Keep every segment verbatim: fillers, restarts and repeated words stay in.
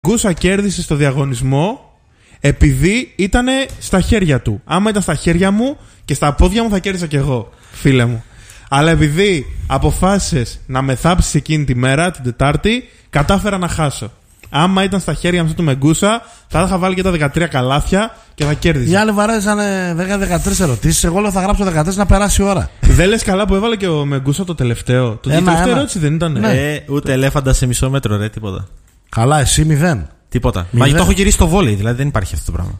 Γκούσα κέρδισε στο διαγωνισμό επειδή ήταν στα χέρια του. Άμα ήταν στα χέρια μου και στα πόδια μου θα κέρδισα κι εγώ, φίλε μου. Αλλά επειδή αποφάσισες να με θάψεις εκείνη τη μέρα, την Τετάρτη, κατάφερα να χάσω. Άμα ήταν στα χέρια μου του Μεγκούσα, θα είχα βάλει και τα δεκατρία καλάθια και θα κέρδιζα. Οι άλλοι βαρέσανε δέκα δεκατρείς ερωτήσεις. Εγώ λέω θα γράψω δεκατρείς να περάσει η ώρα. Δεν λες καλά που έβαλε και ο Μεγκούσα το τελευταίο. Το Ένα, τελευταίο ένα. ερώτηση δεν ήταν. Ναι. Ε, ούτε ελέφαντα σε μισό μέτρο, ρε, τίποτα. Καλά, εσύ μηδέν. Τίποτα. Μηδέν. Μα το έχω γυρίσει στο βόλεϊ, δηλαδή δεν υπάρχει αυτό το πράγμα.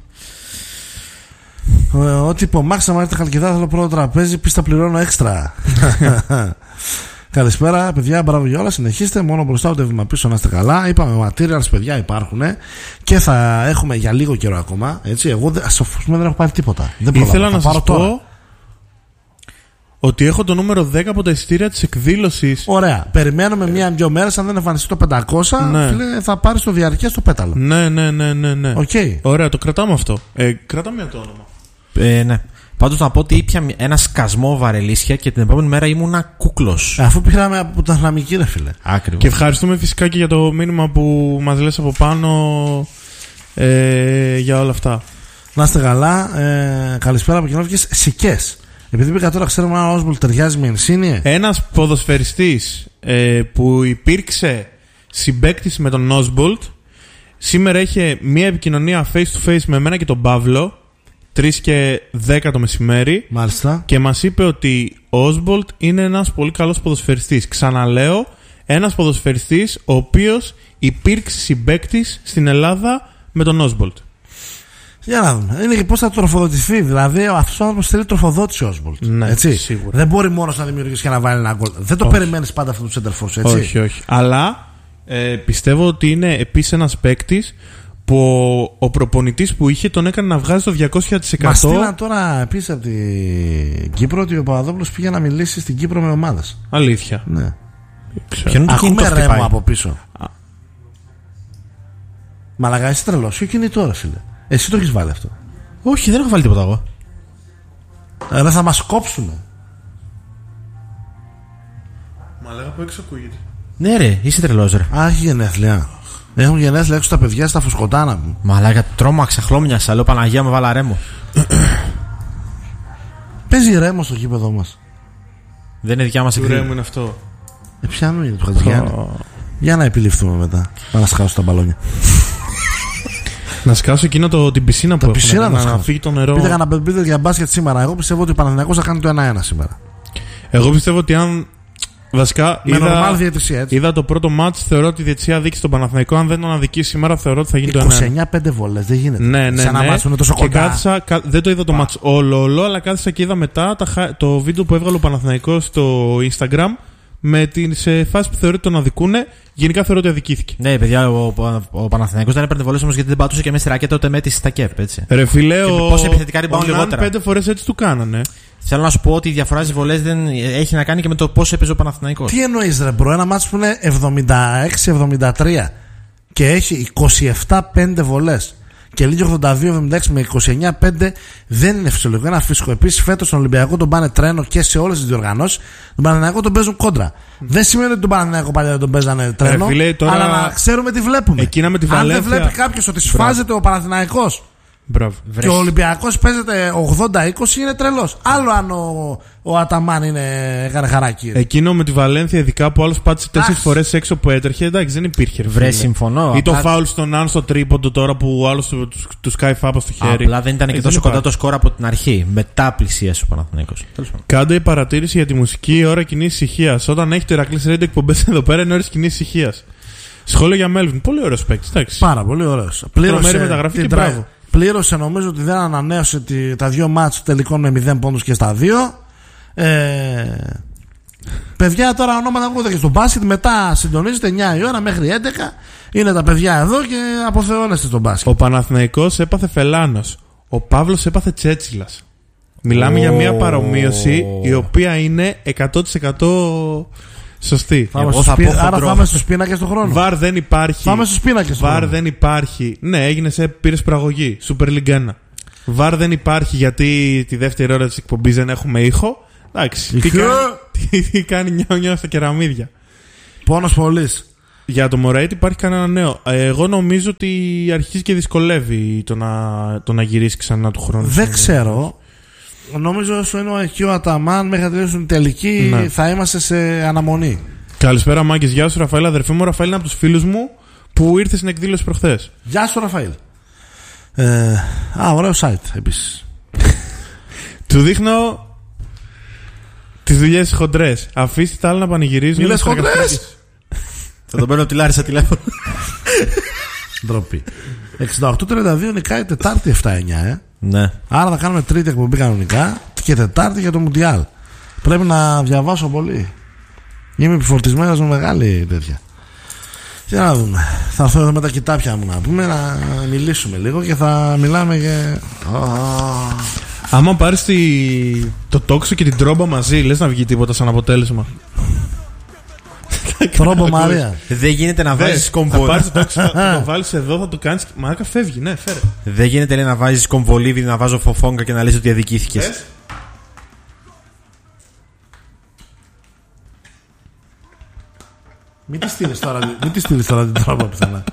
Ε, Ό,τι υπομάξα, μα έρθει Χαλκιδά, θέλω πρώτο τραπέζι, πίστα πληρώνω έξτρα. Καλησπέρα, παιδιά, μπράβο για όλα. Συνεχίστε, μόνο μπροστά ούτε βήμα πίσω να είστε καλά. Είπαμε, materials, παιδιά, υπάρχουν και θα έχουμε για λίγο καιρό ακόμα. Έτσι, εγώ ας πούμε δεν έχω πάρει τίποτα. Δεν Ήθελα να σας τώρα. πω ότι έχω το νούμερο δέκα από τα εισιτήρια της εκδήλωσης. Ωραία. Περιμένουμε μία-δυο μέρες. Αν δεν εμφανιστεί το πεντακόσια, Ναι. φίλε, θα πάρει το διαρκές το πέταλο. Ναι, ναι, ναι, ναι, ναι. Okay. Ωραία, το κρατάμε αυτό. Ε, κρατάμε το όνομα. Ε, ναι. Πάντως να πω ότι ήπια ένα σκασμό βαρελίσια και την επόμενη μέρα ήμουνα κούκλος. Αφού πήραμε από τα Θεσσαλονίκη, ρε φίλε. Ακριβώς. Και ευχαριστούμε φυσικά και για το μήνυμα που μας λες από πάνω ε, για όλα αυτά. Να είστε καλά. Ε, καλησπέρα από κοινότητες Σικές. Επειδή πήγα τώρα, ξέρουμε αν ο Όσμπολτ ταιριάζει με Ενσίνιε. Ένας ποδοσφαιριστής ε, που υπήρξε συμπαίκτης με τον Όσμπολτ σήμερα είχε μία επικοινωνία face to face με εμένα και τον Παύλο τρεις και δέκα το μεσημέρι. Μάλιστα. Και μας είπε ότι ο Όσμπολτ είναι ένας πολύ καλός ποδοσφαιριστής. Ξαναλέω, ένας ποδοσφαιριστής ο οποίος υπήρξε συμπαίκτης στην Ελλάδα με τον Όσμπολτ. Για να δούμε. Είναι και πώς θα τροφοδοτηθεί. Δηλαδή, αυτός ο άνθρωπος θέλει τροφοδότηση ο Όσμπολτ. Ναι, έτσι. σίγουρα. Δεν μπορεί μόνος να δημιουργήσει και να βάλει ένα γκολ. Δεν το περιμένεις πάντα αυτό το center force, έτσι. Όχι, όχι. Αλλά ε, πιστεύω ότι είναι επίσης ένας παίκτης που ο, ο προπονητής που είχε τον έκανε να βγάζει το διακόσια τοις εκατό. Μας στείλαν τώρα επίσης από την Κύπρο ότι ο Παπαδόπουλος πήγε να μιλήσει στην Κύπρο με ομάδες. Αλήθεια. Ναι. Ξέρω. Ακούμε ρέμο από πίσω. Μαλακά, είσαι τρελός. Ποιο κινητό, ρε φίλε. Εσύ το έχεις βάλει αυτό. Όχι, δεν έχω βάλει τίποτα εγώ. Ε, δεν θα μας κόψουνε. Μα λέγα από έξω ακούγεται. Ναι, ρε, είσαι τρελός, ρε. Α, έχει γενέθλια. Έχουν γενέθλια έξω τα παιδιά στα φουσκωτάνα μου. Μαλάκα, τρόμαξα, χλώμιασα. Λέω Παναγία με βάλα ρέμο. Παίζει ρέμο στο γήπεδο μας. Δεν είναι δικιά μας Τι εκδήλωση. ωραίο είναι αυτό. Ε, πιάνουμε για το Χατζηγιάννη. Για να επιληφθούμε μετά. Να σκάσω τα μπαλόνια. Να σκάσω εκείνο το, την πισίνα που Τα πισίνα έχουν, να να, να σκάσω. φύγει το νερό. Πήγα να πείτε για μπάσκετ σήμερα. Εγώ πιστεύω ότι ο Παναθηναϊκός θα κάνει το ένα ένα σήμερα. Εγώ πιστεύω ότι αν. Βασικά, Με είδα, normal διαιτησία, έτσι. είδα το πρώτο μάτς, θεωρώ ότι η διαιτησία δείξει τον Παναθηναϊκό. Αν δεν τον αδικήσει σήμερα, θεωρώ ότι θα γίνει το ένα ένα. είκοσι εννιά πέντε βολές, δεν γίνεται. Ναι, ναι, σε ένα ναι. μάτσο είναι τόσο και κοντά. κάθισα, κα, δεν το είδα το μάτς όλο, όλο, αλλά κάθισα και είδα μετά τα, το βίντεο που έβγαλε ο Παναθηναϊκός στο Instagram με τις ε, φάσεις που θεωρεί ότι τον αδικούνε. Γενικά θεωρώ ότι αδικήθηκε. Ναι, παιδιά, ο, ο, ο Παναθηναϊκός δεν έπαιρνε βολές όμως γιατί δεν πατούσε και μέσα στη ρακέτα ούτε με τη στα κέπ, έτσι. Ρε φίλε, ο, πόσα επιθετικά rebound ο Ναν λιγότερα. πέντε φορές έτσι του κάνανε. Θέλω να σου πω ότι η διαφορά στις βολές δεν έχει να κάνει και με το πώς έπαιζε ο Παναθηναϊκός. Τι εννοείς, ρε μπρο, ένα μάτσο που είναι εβδομήντα έξι εβδομήντα τρία και έχει είκοσι επτά πέντε βολές και λίγη ογδόντα δύο εβδομήντα έξι με είκοσι εννιά πέντε δεν είναι φυσιολογικό, ένα φυσικό. Επίσης φέτος στον Ολυμπιακό τον πάνε τρένο και σε όλες τις διοργανώσεις. Τον Παναθηναϊκό τον παίζουν κόντρα. Mm. Δεν σημαίνει ότι τον Παναθηναϊκό παλιά δεν τον παίζανε τρένο, φίλε, τώρα... αλλά να ξέρουμε τι βλέπουμε. Εκείνα με τη Αν Βαλένθια... δεν βλέπει κάποιος ότι σφάζεται ο Παναθηναϊκός Μπράβο. και ο Ολυμπιακός παίζεται ογδόντα είκοσι, είναι τρελός. Άλλο αν ο, ο Αταμάν είναι, έκανε χαράκι. Εκείνο με τη Βαλένθια, ειδικά που άλλο πάτησε τέσσερις φορές έξω που έτρεχε, εντάξει, δεν υπήρχε. Βρε, συμφωνώ. Ή το Απλά... φάουλ στον Αν στο τρίποντο τώρα που άλλο του, του, του σκάει φάπα στο χέρι. Απλά δεν ήταν και ε, τόσο δεν κοντά το σκορ από την αρχή. Μετά πλησίασε ο Παναθηναϊκός. Κάντε παρατήρηση για τη μουσική η ώρα κοινή ησυχία. Όταν έχει το Ηρακλής Radio εκπομπές εδώ πέρα είναι ώρες κοινή ησυχία. Σχόλιο για Μέλβιν. Πολύ ωραίο παίκτη. Πάρα πολύ ωραίο. Πλήρωσε μεταγραφή και μπράβο. Πλήρωσε, νομίζω ότι δεν ανανέωσε τη, τα δύο μάτς τελικών με μηδέν πόντους και στα δύο. Ε, παιδιά, τώρα ονόματα ακούγονται και στο μπάσκετ. Μετά συντονίζεται εννιά η ώρα μέχρι έντεκα. Είναι τα παιδιά εδώ και αποθεώνεστε στο μπάσκετ. Ο Παναθηναϊκός έπαθε Φελάνος. Ο Παύλος έπαθε Τσέτσιλας. Μιλάμε oh. για μια παρομοίωση η οποία είναι εκατό τοις εκατό σωστή. Θα θα σπί... Άρα θα πάμε στους πίνακες του χρόνου. Βαρ δεν υπάρχει. Πάμε στους πίνακες του Βαρ χρόνου. δεν υπάρχει. Ναι, έγινε σε πήρες προαγωγή. Super League ένα. Βαρ δεν υπάρχει γιατί τη δεύτερη ώρα της εκπομπής δεν έχουμε ήχο. Εντάξει. Τι κάνει, τι, τι κάνει νιάου νιάου στα κεραμίδια. Πόνος πολύς. Για το Moretti υπάρχει κανένα νέο. Ε, εγώ νομίζω ότι αρχίζει και δυσκολεύει το να, το να γυρίσει ξανά του χρόνου. Δεν ξέρω. Νομίζω όσο είναι ο Ακιό Αταμάν μέχρι να τελειώσουν τελική, ναι, θα είμαστε σε αναμονή. Καλησπέρα, Μάγκης. Γεια σου, Ραφαήλ. Αδερφή μου, Ραφαήλ είναι από τους φίλους μου που ήρθε στην εκδήλωση προχθές. Γεια σου, Ραφαήλ. Ε, α, ωραίο site επίσης. Του δείχνω τις δουλειές χοντρές. Αφήστε τα άλλα να πανηγυρίζουν. Μιλές χοντρές. Θα τον παίρνω τη Λάρισα τηλέφωνο. Ντροπή. εξήντα οκτώ τριάντα δύο νικάει Τετάρτη επτά εννιά, ε. Ναι. Άρα θα κάνουμε Τρίτη εκπομπή κανονικά και Τετάρτη για το Μουντιάλ. Πρέπει να διαβάσω πολύ. Είμαι επιφορτισμένος με μεγάλη τέτοια. Τι να δούμε. Θα έρθω εδώ με τα κοιτάπια μου να πούμε, να μιλήσουμε λίγο και θα μιλάμε για. Oh. Άμα πάρεις τη... το τόξο και την τρόμπα μαζί, λες να βγει τίποτα σαν αποτέλεσμα? Τρόμπο Μαρία. Δεν γίνεται να βάζεις κομβολίδι. Θα πάρεις το τόξο, θα το βάλεις εδώ, θα το κάνεις. Μαράκα φεύγει, ναι, φέρε. Δεν γίνεται, λέει, να βάζεις κομβολίδι, να βάζω φοφόγκα και να λες ότι αδικήθηκες. Πες. Μην τη στείλεις τώρα, μην τη στείλεις τώρα την τρόμπα πιθανά.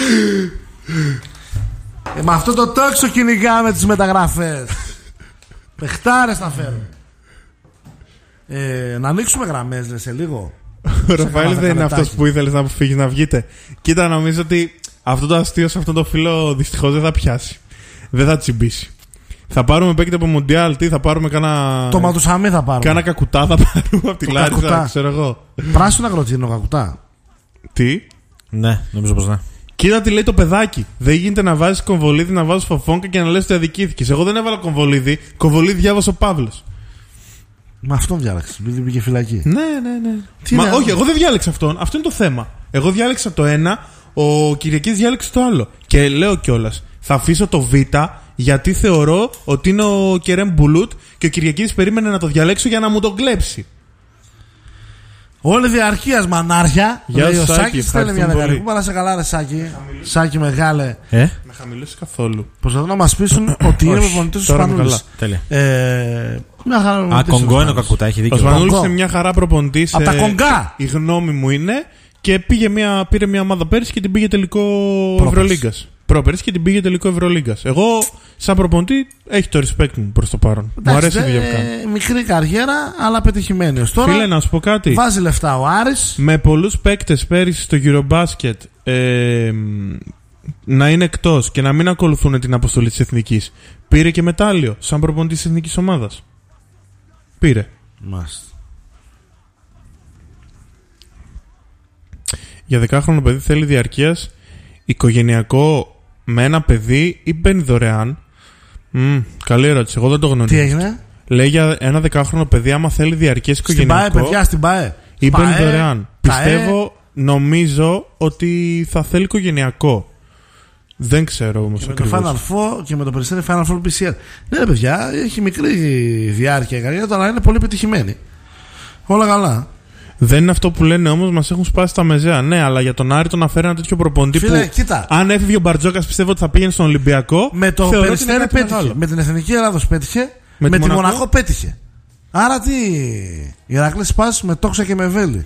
Ε, με αυτό το τόξο κυνηγάμε τις μεταγραφές. Πεχτάρες να φέρουμε. Ε, να ανοίξουμε γραμμές, λες, σε λίγο. Ο Ραφαήλ δεν είναι αυτός που ήθελες να αποφύγεις να βγείτε. Κοίτα, νομίζω ότι αυτό το αστείο σε αυτό το φίλο δυστυχώς δεν θα πιάσει. Δεν θα τσιμπήσει. Θα πάρουμε παίκτη από Μουντιάλ, τι θα πάρουμε, κάνα. Το Ματουσαμί θα πάρουμε. Κάνα κακουτά θα πάρουμε από τη Λάρισα, ξέρω εγώ. Πράσινο αγροτζίνο κακουτά. Τι? Ναι, νομίζω πως ναι. Κοίτα τι λέει το παιδάκι. Δεν γίνεται να βάζεις κομβολίδι, να βάζεις φοφόγκα και να λες ότι αδικήθηκες. Εγώ δεν έβαλα κομβολίδι. Κομβολίδι διάβασε ο Παύλος. Μα αυτόν διάλεξε, επειδή πήγε φυλακή. Ναι, ναι, ναι. Τι Μα είναι, όχι, εγώ δεν διάλεξα αυτόν. Αυτό είναι το θέμα. Εγώ διάλεξα το ένα, ο Κυριακής διάλεξε το άλλο. Και λέω κιόλας, θα αφήσω το Β, γιατί θεωρώ ότι είναι ο Κερέμ Μπουλούτ και ο Κυριακής περίμενε να το διαλέξω για να μου τον κλέψει. Όλη διαρκείας μανάρχια. Γεια λέει σου, ο Σάκη, Σάκης, θέλει μια ευχαριστούμε δεκαετία. Πού να σε καλά, ρε Σάκη. Σάκη μεγάλε. Ε? Με χαμηλώσεις καθόλου. Προσπαθούν να μας πείσουν ότι είναι προπονητής του Σπανούλης. Τέλεια. Ε, μια χαρά Α, προπονητής ο Κονγκό είναι ο Σπανούλης. κακουτά, έχει Ο δίκιο. Σπανούλης Κονγκό. είναι μια χαρά προπονητής. Απ' τα ε, Κονγκά. Η γνώμη μου είναι. Και πήγε μια, πήρε μια ομάδα πέρυσι και την πήγε τελικό Ευρωλίγκας. Πρόπερσι και την πήγε τελικό Ευρωλίγκας. Εγώ, σαν προπονητή, έχει το respect μου προς το παρόν. Μου αρέσει η δουλειά που κάνει. Μικρή καριέρα, αλλά πετυχημένη ως τώρα. Φίλε, να σου πω κάτι. Βάζει λεφτά ο Άρης. Με πολλούς παίκτες πέρυσι στο Eurobasket ε, να είναι εκτός και να μην ακολουθούν την αποστολή της εθνικής. Πήρε και μετάλλιο σαν προπονητής της εθνικής ομάδας. Πήρε. Μάλιστα. Για δεκάχρονο παιδί θέλει διαρκείας οικογενειακό με ένα παιδί ή μπαίνει δωρεάν. Μ, καλή ερώτηση. Εγώ δεν το γνωρίζω. Τι έγινε? Λέει για ένα δεκάχρονο παιδί, άμα θέλει διαρκείας Στην οικογενειακό. ΠΑΕ, παιδιά, στην ΠΑΕ. Ή μπαίνει ΠΑΕ, δωρεάν. ΠΑΕ. Πιστεύω, νομίζω ότι θα θέλει οικογενειακό. Δεν ξέρω όμως. Και με το Final Four και με το Περιστέρι Final Four πι σι αρ. Ναι, ρε παιδιά, έχει μικρή διάρκεια η καριέρα, αλλά είναι πολύ πετυχημένη. Όλα καλά. Δεν είναι αυτό που λένε όμως, μας έχουν σπάσει τα μεζέα. Ναι, αλλά για τον Άρη το να φέρει ένα τέτοιο προπονητή Φίλε, που. κοίτα. Αν έφυγε ο Μπαρτζόκας, πιστεύω ότι θα πήγαινε στον Ολυμπιακό. Με το Θεωρώ ότι Περιστέρι είναι κάτι πέτυχε. μεγάλο. Με την Εθνική Ελλάδος πέτυχε. Με Με, τη τη Μονακό. Μονακό πέτυχε. Άρα τι. Ηρακλή Σπάς με τόξα και με βέλη.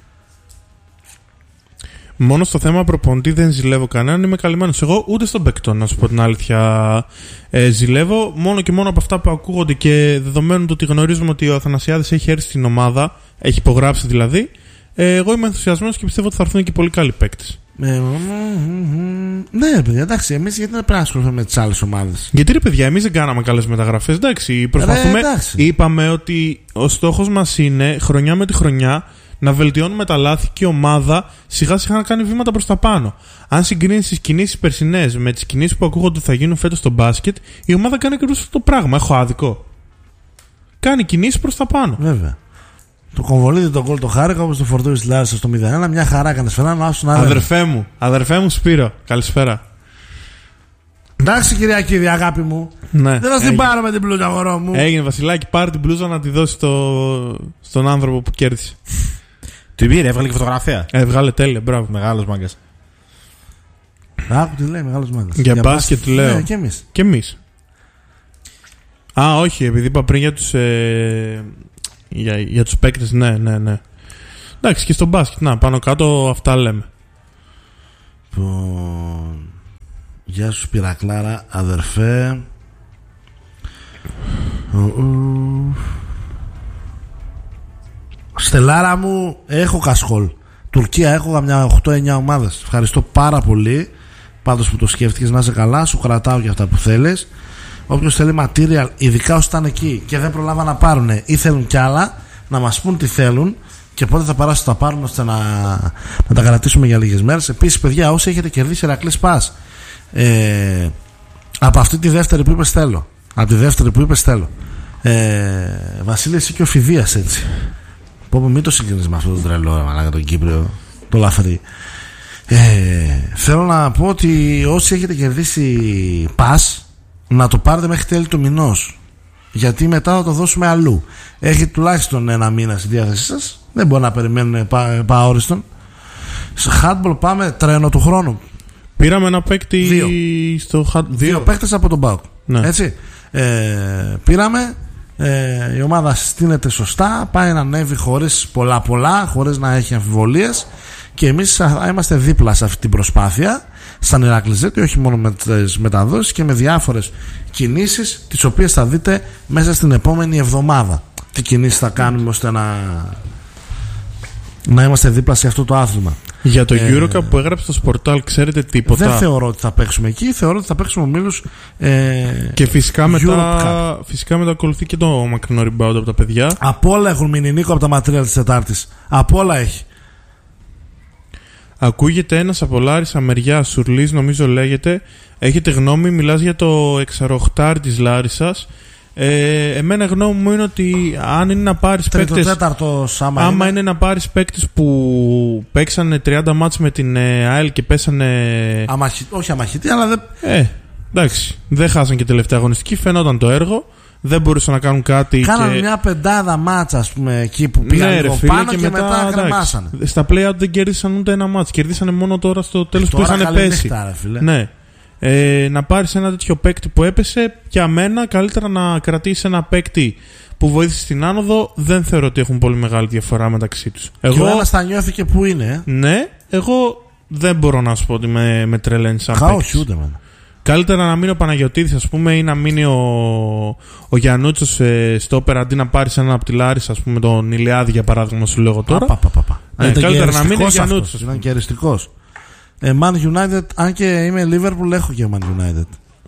Μόνο στο θέμα προπονητή δεν ζηλεύω κανέναν, είμαι καλυμμένος. Εγώ ούτε στον παικτό, να σου πω την αλήθεια, ε, ζηλεύω. Μόνο και μόνο από αυτά που ακούγονται και δεδομένου του ότι γνωρίζουμε ότι ο Αθανασιάδης έχει έρθει στην ομάδα, έχει υπογράψει δηλαδή. Ε, εγώ είμαι ενθουσιασμένος και πιστεύω ότι θα έρθουν και πολύ καλοί παίκτες. Ε, μ, μ, μ, ναι, παιδιά, εντάξει, εμείς γιατί δεν πρέπει να ασχοληθούμε με τις άλλες ομάδες. Γιατί ρε παιδιά, εμείς δεν κάναμε καλές μεταγραφές. Εντάξει, προσπαθούμε. Ρε, εντάξει. Είπαμε ότι ο στόχος μας είναι χρονιά με τη χρονιά να βελτιώνουμε τα λάθη και η ομάδα σιγά σιγά να κάνει βήματα προς τα πάνω. Αν συγκρίνεις τις κινήσεις περσινές με τις κινήσεις που ακούγονται ότι θα γίνουν φέτος στο μπάσκετ, η ομάδα κάνει ακριβώς αυτό το πράγμα. Έχω άδικο. Κάνει κινήσεις προς τα πάνω. Βέβαια. Το κομβολίδι το γκολ το χάρηκα όπως το φορτούι τη Λάρισα στο μηδέν ένα. Μια χαρά έκανε φαινά να άσουν άλλα. Αδερφέ μου, αδερφέ μου Σπύρο, καλησπέρα. Εντάξει, Κυριακίδη, αγάπη μου. Ναι, Δεν θα την έγινε. πάρω με την πλούζα, αγορό μου. Έγινε Βασιλάκη, πάρε την μπλούζα να τη δώσει στο... στον άνθρωπο που κέρδισε. Την πήρε, έβγαλε και φωτογραφία. Ε, βγάλε τέλεια, μπράβο. Μεγάλος μάγκας. Άκου τι λέει, μεγάλος μάγκας. Για μπάσκετ λέω. Ναι, και εμείς. Και εμείς. Α, όχι, επειδή είπα πριν για τους, ε, για, για τους παίκτες, ναι, ναι, ναι. Εντάξει, και στο μπάσκετ, να, πάνω κάτω αυτά λέμε. Λοιπόν, γεια σου Σπυρακλάρα, αδερφέ. Ου-ου. Στελάρα μου, έχω κασχόλ. Τουρκία έχω μια οκτώ εννιά ομάδες. Ευχαριστώ πάρα πολύ. Πάντως που το σκέφτηκες, να είσαι καλά. Σου κρατάω για αυτά που θέλεις. Όποιος θέλει material, ειδικά όσοι ήταν εκεί και δεν προλάβα να πάρουν ή θέλουν κι άλλα, να μας πούν τι θέλουν και πότε θα περάσουν, θα πάρουν, ώστε να, να τα κρατήσουμε για λίγες μέρες. Επίσης, παιδιά, όσοι έχετε κερδίσει Ηρακλής Πας, ε, από αυτή τη δεύτερη που είπες θέλω. Από τη δεύτερη που είπες θέλω. Ε, Βασίλη, εσύ και ο Φιδίας έτσι. Πω πω, μην το συγκρίνεις με αυτό το τρελό, μαλάκα, τον Κύπριο, το λαφρύ. Ε, θέλω να πω ότι όσοι έχετε κερδίσει Πας, να το πάρετε μέχρι τέλη του μηνός. Γιατί μετά θα το δώσουμε αλλού. Έχετε τουλάχιστον ένα μήνα στη διάθεσή σας. Δεν μπορεί να περιμένουν παόριστον. Σε handball πάμε τρένο του χρόνου. Πήραμε ένα παίκτη δύο. στο handball. Δύο, δύο παίκτες από τον ΠΑΟΚ. Ναι. Έτσι. Ε, πήραμε. Ε, η ομάδα συστήνεται σωστά. Πάει να ανέβει χωρίς πολλά πολλά, χωρίς να έχει αμφιβολίες. Και εμείς θα είμαστε δίπλα σε αυτή την προσπάθεια σαν Ηρακλειζέτη, όχι μόνο με τις μεταδόσεις και με διάφορες κινήσεις, τις οποίες θα δείτε μέσα στην επόμενη εβδομάδα. Τι κινήσεις θα κάνουμε ώστε να, να είμαστε δίπλα σε αυτό το άθλημα. Για το ε, Eurocup που έγραψε στο Sportal, ξέρετε τίποτα? Δεν θεωρώ ότι θα παίξουμε εκεί. Θεωρώ ότι θα παίξουμε ομίλους. Ε, και φυσικά μετά, φυσικά μετά ακολουθεί και το μακρινό rebound από τα παιδιά. Από όλα έχουν μείνει, Νίκο, από τα ματρία της Τετάρτης. Από όλα έχει. Ακούγεται ένας από Λάρισα μεριά, Σουρλής νομίζω λέγεται. Έχετε γνώμη, μιλάς για το εξαροχτάρι της Λάρισσας. Ε, εμένα γνώμη μου είναι ότι αν είναι να πάρεις παίκτες, άμα είναι. είναι να πάρεις παίκτες που παίξανε τριάντα μάτς με την ΑΕΛ και πέσανε Αμαχη, όχι αμαχητή, αλλά δεν... Ε, εντάξει, δεν χάσαν και τελευταία αγωνιστική, φαινόταν το έργο. Δεν μπορούσαν να κάνουν κάτι. Κάνανε και... μια πεντάδα μάτσα, ας πούμε, εκεί που πήγαν ναι, λίγο φίλε, πάνω και, και μετά, μετά κρεμάσανε. Στα play-out δεν κέρδισαν ούτε ένα μάτς. Κερδίσανε μόνο τώρα στο τέλος που είχαν πέσει. Νύχτα, ρε, φίλε. Ναι. Ε, να πάρεις ένα τέτοιο παίκτη που έπεσε, για μένα καλύτερα να κρατήσεις ένα παίκτη που βοήθησε στην άνοδο. Δεν θεωρώ ότι έχουν πολύ μεγάλη διαφορά μεταξύ τους. Εγώ... Και ο ένας θα νιώθει και που είναι. Ε? Ναι, εγώ δεν μπορώ να σου πω ότι με, με τρελαίνει σαν παίκτης. Όχι, ούτε με. Καλύτερα να μείνει ο Παναγιωτίδης, ας πούμε, ή να μείνει ο, ο Γιαννούτσος ε, στο όπερα, αντί να πάρεις έναν από τη Λάρισα, ας πούμε, τον Ηλιάδη για παράδειγμα, σου λέγω τώρα. Πα, πα, πα, πα. Ε, καλύτερα να μείνει ο Γιαννούτσος. Ήταν και αριστικός. Ε, Man United, αν και είμαι Liverpool, έχω και Man United.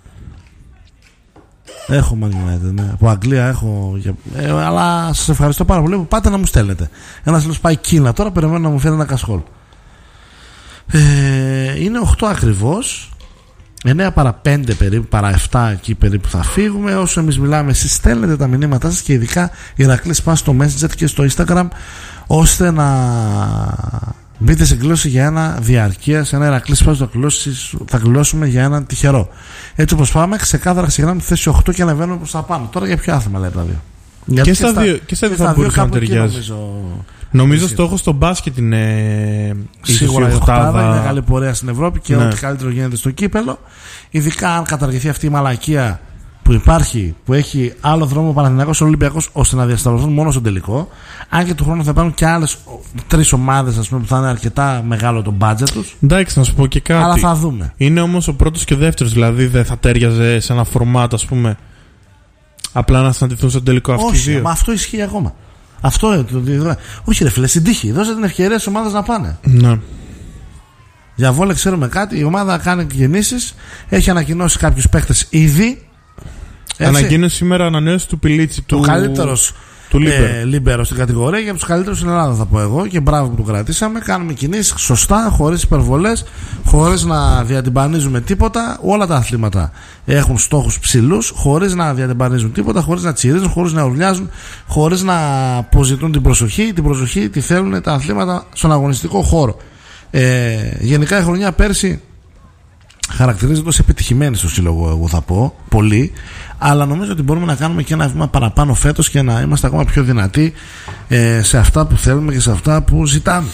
Έχω Man United, ναι. Από Αγγλία έχω. Ε, αλλά σας ευχαριστώ πάρα πολύ που πάτε να μου στέλνετε. Ένας άλλος πάει Κίνα, τώρα περιμένω να μου φέρει ένα κασχόλ. Ε, είναι οκτώ ακριβώς. εννέα παρά πέντε περίπου, παρά επτά εκεί περίπου θα φύγουμε. Όσο εμείς μιλάμε, εσείς στέλνετε τα μηνύματά σας και ειδικά Ηρακλής Πας στο Messenger και στο Instagram, ώστε να μπείτε σε κλώση για ένα διαρκεία, σε ένα Ηρακλής Πας θα κλώσουμε για έναν τυχερό. Έτσι όπως πάμε, ξεκάθαρα ξεκινάμε τη θέση οκτώ και ανεβαίνουμε προς τα πάνω. Τώρα για ποιο άθλημα λέει τα δύο? Γιατί και, στα δύο, και στα δύο θα μπορούσε να ταιριάζει. Νομίζω, νομίζω στόχο στο μπάσκετ είναι σίγουρα η οκτάδα. Είναι μεγάλη πορεία στην Ευρώπη και ναι. Ό,τι καλύτερο γίνεται στο κύπελο. Ειδικά αν καταργηθεί αυτή η μαλακία που υπάρχει, που έχει άλλο δρόμο ο Παναθηναϊκός Ολυμπιακός, ώστε να διασταυρωθούν μόνο στον τελικό. Αν και του χρόνου θα υπάρχουν και άλλες τρεις ομάδες που θα είναι αρκετά μεγάλο το budget τους. Εντάξει, να σου πω και κάτι. Αλλά θα δούμε. Είναι όμως ο πρώτος και ο δεύτερος, δηλαδή δεν θα τέριαζε σε ένα φορμάτ, ας πούμε. Απλά να συναντηθούν στον τελικό αυτοί οι δύο. Μα αυτό ισχύει ακόμα. Αυτό, το, το, όχι ρε φίλε, στην τύχη. Δώσε την ευκαιρία στις ομάδες να πάνε. Ναι. Για βόλε ξέρουμε κάτι. Η ομάδα κάνει κινήσεις. Έχει ανακοινώσει κάποιους παίχτες ήδη. Ανακοίνωσε σήμερα ανανέωση του Πιλίτσι. Του καλύτερος του Λίμπερο. Ε, Λίμπερο στην κατηγορία και από τους καλύτερους στην Ελλάδα, θα πω εγώ. Και μπράβο που το κρατήσαμε. Κάνουμε κινήσεις σωστά, χωρίς υπερβολές, χωρίς να διατυμπανίζουμε τίποτα. Όλα τα αθλήματα έχουν στόχους ψηλούς, χωρίς να διατυμπανίζουν τίποτα, χωρίς να τσιρίζουν, χωρίς να ουρλιάζουν, χωρίς να αποζητούν την προσοχή. Την προσοχή τη θέλουν τα αθλήματα στον αγωνιστικό χώρο. Ε, γενικά η χρονιά πέρσι χαρακτηρίζεται ως επιτυχημένη στο σύλλογο, εγώ θα πω, πολύ. Αλλά νομίζω ότι μπορούμε να κάνουμε και ένα βήμα παραπάνω φέτος και να είμαστε ακόμα πιο δυνατοί ε, σε αυτά που θέλουμε και σε αυτά που ζητάμε.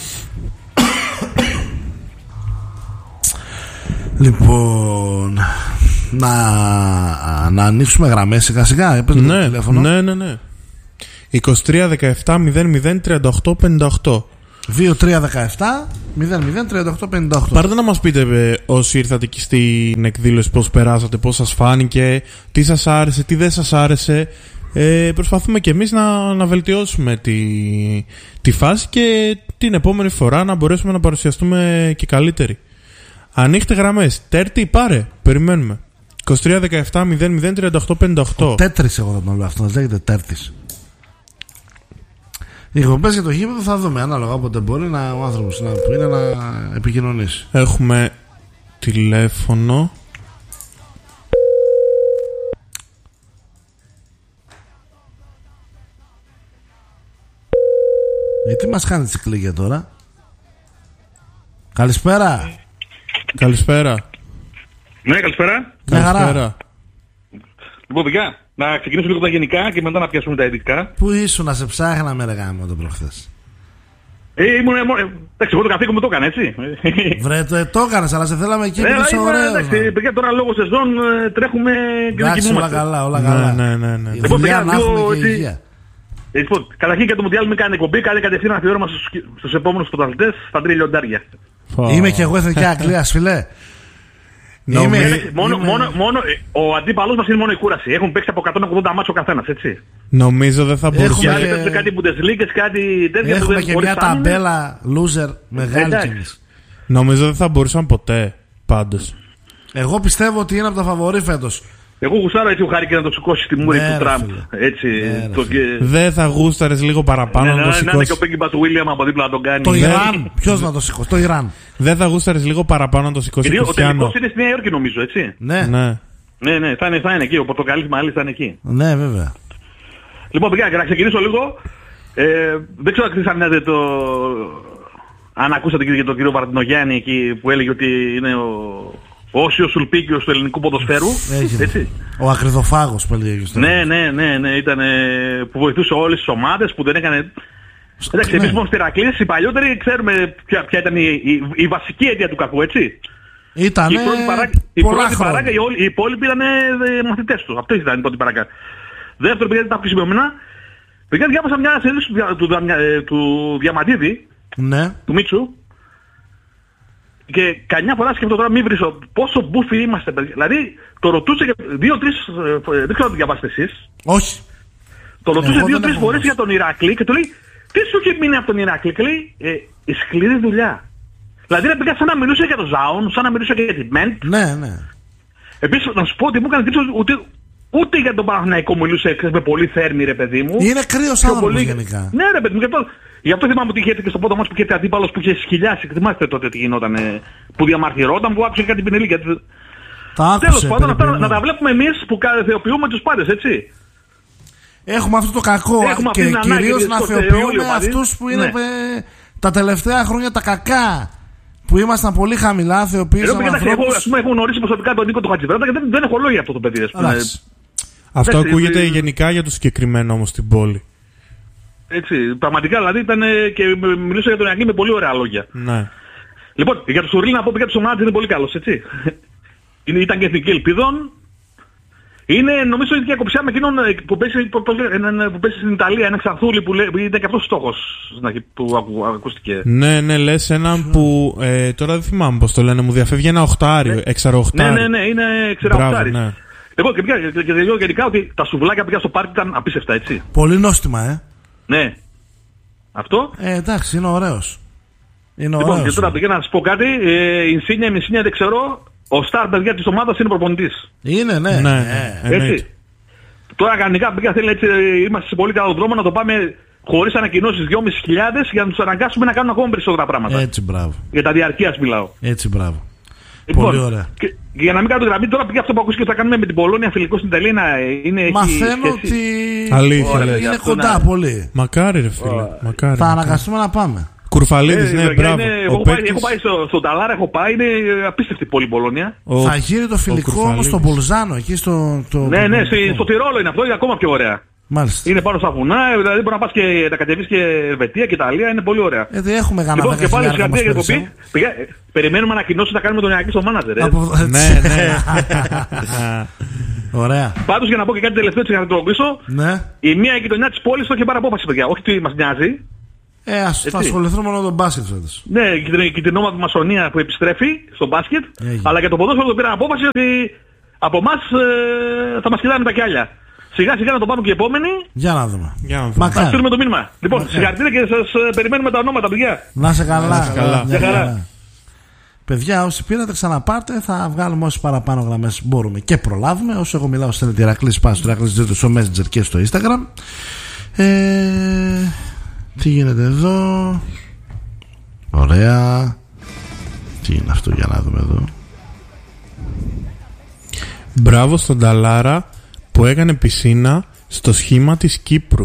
Λοιπόν, να, να ανοίξουμε γραμμές σιγά σιγά. Έπαιζε ναι, το τηλέφωνο. Ναι, ναι, ναι. είκοσι τρία δεκαεπτά μηδέν μηδέν τριάντα οκτώ πενήντα οκτώ. δύο τρία δεκαεπτά μηδέν μηδέν τριάντα οκτώ πενήντα οκτώ. Πάρτε να μας πείτε ε, όσοι ήρθατε εκεί στην εκδήλωση πώς περάσατε, πώς σας φάνηκε, τι σας άρεσε, τι δεν σας άρεσε. Ε, προσπαθούμε και εμείς να, να βελτιώσουμε τη, τη φάση και την επόμενη φορά να μπορέσουμε να παρουσιαστούμε και καλύτεροι. Ανοίχτε γραμμές. Τέρτη, πάρε. Περιμένουμε. είκοσι τρία δεκαεπτά μηδέν μηδέν τριάντα οκτώ πενήντα οκτώ. Τέτρις εγώ θα τον λέω αυτό, λέγεται Τέρτης. Οι εκπομπές για το γήπεδο θα δούμε ανάλογα όποτε μπορεί να, ο άνθρωπος να, που είναι να επικοινωνήσει. Έχουμε τηλέφωνο. Γιατί μας κάνει τις κλίγια τώρα? Καλησπέρα. Καλησπέρα. Ναι, καλησπέρα. Καλησπέρα. Λοιπόν, παιδιά, να ξεκινήσουμε λίγο τα γενικά και μετά να πιάσουμε τα ειδικά. Πού ήσουν να σε ψάχναμε ρε γάμο το προχθές? Ε, ήμουν, ε, εντάξει, εγώ το καθήκον μου το έκανα, έτσι. Βρε, το, το έκανες, αλλά σε θέλαμε εκεί που είσαι ωραίος. Εντάξει, παιδιά, τώρα λόγω σεζόν τρέχουμε και δεν κοιμούμαστε. Όλα καλά, όλα καλά. Ναι, ναι, ναι. Η δουλειά να έχουμε και υγεία. Λοιπόν, καταρχήν και το Μουντιάλ μην κάνει εκπομπή, κάνει κατευθείαν αφιέρωμα στους, στους επόμενους πρωταθλητές στα τρία λιοντάρια. Είμαι και εγώ εθνική Αγγλίας, φιλέ. Είμαι, είμαι, μόνο, είμαι... μόνο, μόνο, ο αντίπαλος μας είναι μόνο η κούραση. Έχουν παίξει από εκατόν ογδόντα μάτσο ο καθένας, έτσι. Νομίζω δεν θα μπορούσε. Έχουμε και... και... κάτι Bundesliga, κάτι τέτοια. Έχουμε που και μια ταμπέλα loser μεγάλη κίνηση. Νομίζω δεν θα μπορούσαν ποτέ, πάντως. Εγώ πιστεύω ότι είναι από τα φαβορί φέτος. Εγώ γουστάρω έτσι ο Χάρη και να το σηκώσει τη μούρη ναι, του Τραμπ. Έτσι. Ναι, το... Δεν θα γούσταρες λίγο παραπάνω ναι, να το σηκώσει? Να είναι και ο Πέγκιμπα του Βίλιαμ από δίπλα να τον κάνει. Το Ιράν. Ποιος να το σηκώσει? Το Ιράν. Δεν θα γούσταρες λίγο παραπάνω να το σηκώσει? Ο τελικός είναι στη Νέα Υόρκη, νομίζω, έτσι. Ναι, ναι. Ναι, ναι, θα είναι, θα είναι εκεί. Ο Πορτοκαλής μάλιστα θα είναι εκεί. Ναι, βέβαια. Λοιπόν, παιδιά, για να ξεκινήσω λίγο. Ε, δεν ξέρω αν το... αν ακούσατε και τον κύριο Βαρτινογιάννη εκεί που έλεγε ότι είναι ο. Ο Όσιος Σουλπίκιος του ελληνικού ποδοσφαίρου. Έτσι. Ο ακριδοφάγος που έλεγε. Ναι, ναι, ναι, ναι, ήταν που βοηθούσε όλες τις ομάδες που δεν έκανε. Εντάξει, εμείς μόνο στη Ηρακλής, οι παλιότεροι ξέρουμε ποια, ποια ήταν η, η, η βασική αιτία του κακού, έτσι. Ήταν. Η πρώτη παράκα, η, πρώτη παράκα, οι, οι υπόλοιποι ήταν μαθητές του. Αυτό ήταν η πρώτη παράκα. Δεύτερο, παιδιά, τα χρησιμοποιημένα. Παιδιά, διάβασα μια σελίδα του, του, του Διαμαντίδη, ναι. Του Μίτσου. Και καμιά φορά σκέφτομαι τώρα μην βρίσω πόσο μπούφοι είμαστε, παιδιά. Δηλαδή το ρωτούσε και δύο-τρεις, δεν ξέρω να το διαβάσετε εσείς. Όχι. Το ρωτούσε δύο-τρεις φορές για τον Ηράκλη και του λέει τι σου έχει μείνει από τον Ηράκλη? Και λέει ε, η σκληρή δουλειά. Δηλαδή ρε παιδιά, σαν να μιλούσε για τον Ζάουν, σαν να μιλούσε και για την Μέντ. Ναι, ναι. Επίσης να σου πω ότι μου έκανε εντύπωση ούτε, ούτε για τον Παναθηναϊκό μιλούσε με πολύ θέρμη, ρε παιδί μου. Είναι κρύος άνθρωπος πολύ... γενικά. Ναι, ρε παιδί μου, γι' αυτό, γι' αυτό θυμάμαι ότι είχε έρθει και στο πρώτο μας που είχε αντίπαλος που είχε σκυλιάσει. Θυμάστε τότε τι γινόταν, που διαμαρτυρόταν, που άκουσε κάτι πινελί. Τέλος πάντων, αυτά να τα βλέπουμε εμείς που θεοποιούμε τους πάντες, έτσι. Έχουμε αυτό το κακό Έχουμε και κυρίως να θεοποιούμε αυτούς που είναι ναι. τα τελευταία χρόνια τα κακά. Που ήμασταν πολύ χαμηλά, θεοποιήσαμε ανθρώπους. Εγώ, ας πούμε, έχω γνωρίσει προσωπικά τον Νίκο του Χατζηβράντα και δεν, δεν έχω λόγια αυτό το παιδί. Αυτό έτσι, ακούγεται ε... γενικά για το συγκεκριμένο όμως στην πόλη. Έτσι, πραγματικά δηλαδή ήταν και μιλούσα για τον Ιακλή με πολύ ωραία λόγια. Ναι. Λοιπόν, για τον Σουρλή να πω για τους ομάδες είναι πολύ καλός, έτσι. Ήταν και εθνική ελπίδων. Είναι νομίζω η διακοψιά με εκείνον που πέσει, που πέσει στην Ιταλία, ένα Ξανθούλη που, που ήταν και αυτός ο στόχος που ακούστηκε. Ναι, ναι, λες έναν που ε, τώρα δεν θυμάμαι πώς το λένε, μου διαφεύγει ένα οχτάριο, ναι. εξαροοχτάριο. Ναι, ναι, ναι, είναι εξαροοχτάρι. Ναι. Εγώ και πια και λέω γενικά ότι τα σουβλάκια πήγα στο πάρκι ήταν απίστευτα, έτσι. Πολύ νόστιμα, ε. Ναι. Αυτό. Ε, εντάξει, είναι ωραίος. Είναι λοιπόν, ωραίος. Και τώρα πήγα να σας πω κάτι, ε, η Ινσίνια, η Μισίνια δεν ξέρω. Ο Σταρ, παιδιά, της ομάδας είναι προπονητής. Είναι, ναι. ναι, ναι. Έτσι. Τώρα κανονικά, παιδιά, θέλει έτσι, είμαστε σε πολύ καλό δρόμο να το πάμε χωρίς ανακοινώσεις δυόμισι χιλιάδες για να τους αναγκάσουμε να κάνουν ακόμα περισσότερα πράγματα. Έτσι, μπράβο. Για τα διαρκείας μιλάω. Έτσι, μπράβο. Λοιπόν, πολύ ωραία. Και, και για να μην κάνω γραμμή, τώρα πήγα αυτό που ακούστηκε ότι θα κάνουμε με την Πολώνια φιλικό στην Ιταλία. Είναι μαθαίνω ότι. Αλήθεια, ωραία, είναι κοντά να... πολύ. Μακάρι, ρε φίλε. Oh. Μακάρι, θα αναγκαστούμε να πάμε. Κουρφαλίδης, ναι, μπράβο. Είναι, έχω, πάει, έχω πάει στο, στο Ταλάρα, έχω πάει, είναι απίστευτη πόλη Πολώνια. Ο, θα γίνει το φιλικό όμως στο Μπολζάνο, εκεί στο... Το... Ναι, ναι, στο, στο Τυρόλο είναι αυτό, είναι ακόμα πιο ωραία. Μάλιστα. Είναι πάνω στα βουνά, δηλαδή μπορεί να πας και να κατεβείς και Ελβετία και Ιταλία, είναι πολύ ωραία. Ε, έχουμε γάνα λοιπόν, και πάλι συγχαρητήρια για εκπομπή. Περιμένουμε ανακοινώσεις να κάνουμε τον Ιακή στο μάνατζερ. Ναι, ναι. Ωραία. Πάντως για να πω και κάτι τελευταίο έτσι για να το ρωτήσω. Ναι. Η μία γειτονιά της πόλης το έχει πάρει απόφαση, παιδιά. Όχι ότι μας νοιάζει. Ε, ας θα ασχοληθούμε μόνο με τον μπάσκετ φέτος. Ναι, και την, και την ομάδα του Μασονία που επιστρέφει στο μπάσκετ. Έγινε. Αλλά για το ποδόσφαιρο το πήραν απόφαση ότι από εμάς ε, θα μας κοιτάνε τα κιάλια. Σιγά σιγά να το πάμε και οι επόμενοι. Για να δούμε. Για να δούμε. Θα Μακάρι. στείλουμε το μήνυμα. Λοιπόν, Μακάρι. συγχαρητήρια και σας ε, περιμένουμε τα ονόματα, παιδιά. Να σε καλά. Να σε καλά. Μια Για χαρά. χαρά. Παιδιά, όσοι πήρατε, ξαναπάρτε. Θα βγάλουμε όσοι παραπάνω γραμμές μπορούμε και προλάβουμε. Όσο εγώ μιλάω, στέλνετε Ηρακλής Πας, στο Ηρακλής Ζήτου, στο Messenger και στο Instagram. Ε, τι γίνεται εδώ? Ωραία. Τι είναι αυτό, για να δούμε εδώ. Μπράβο στον Ταλάρα που έκανε πισίνα στο σχήμα της Κύπρου.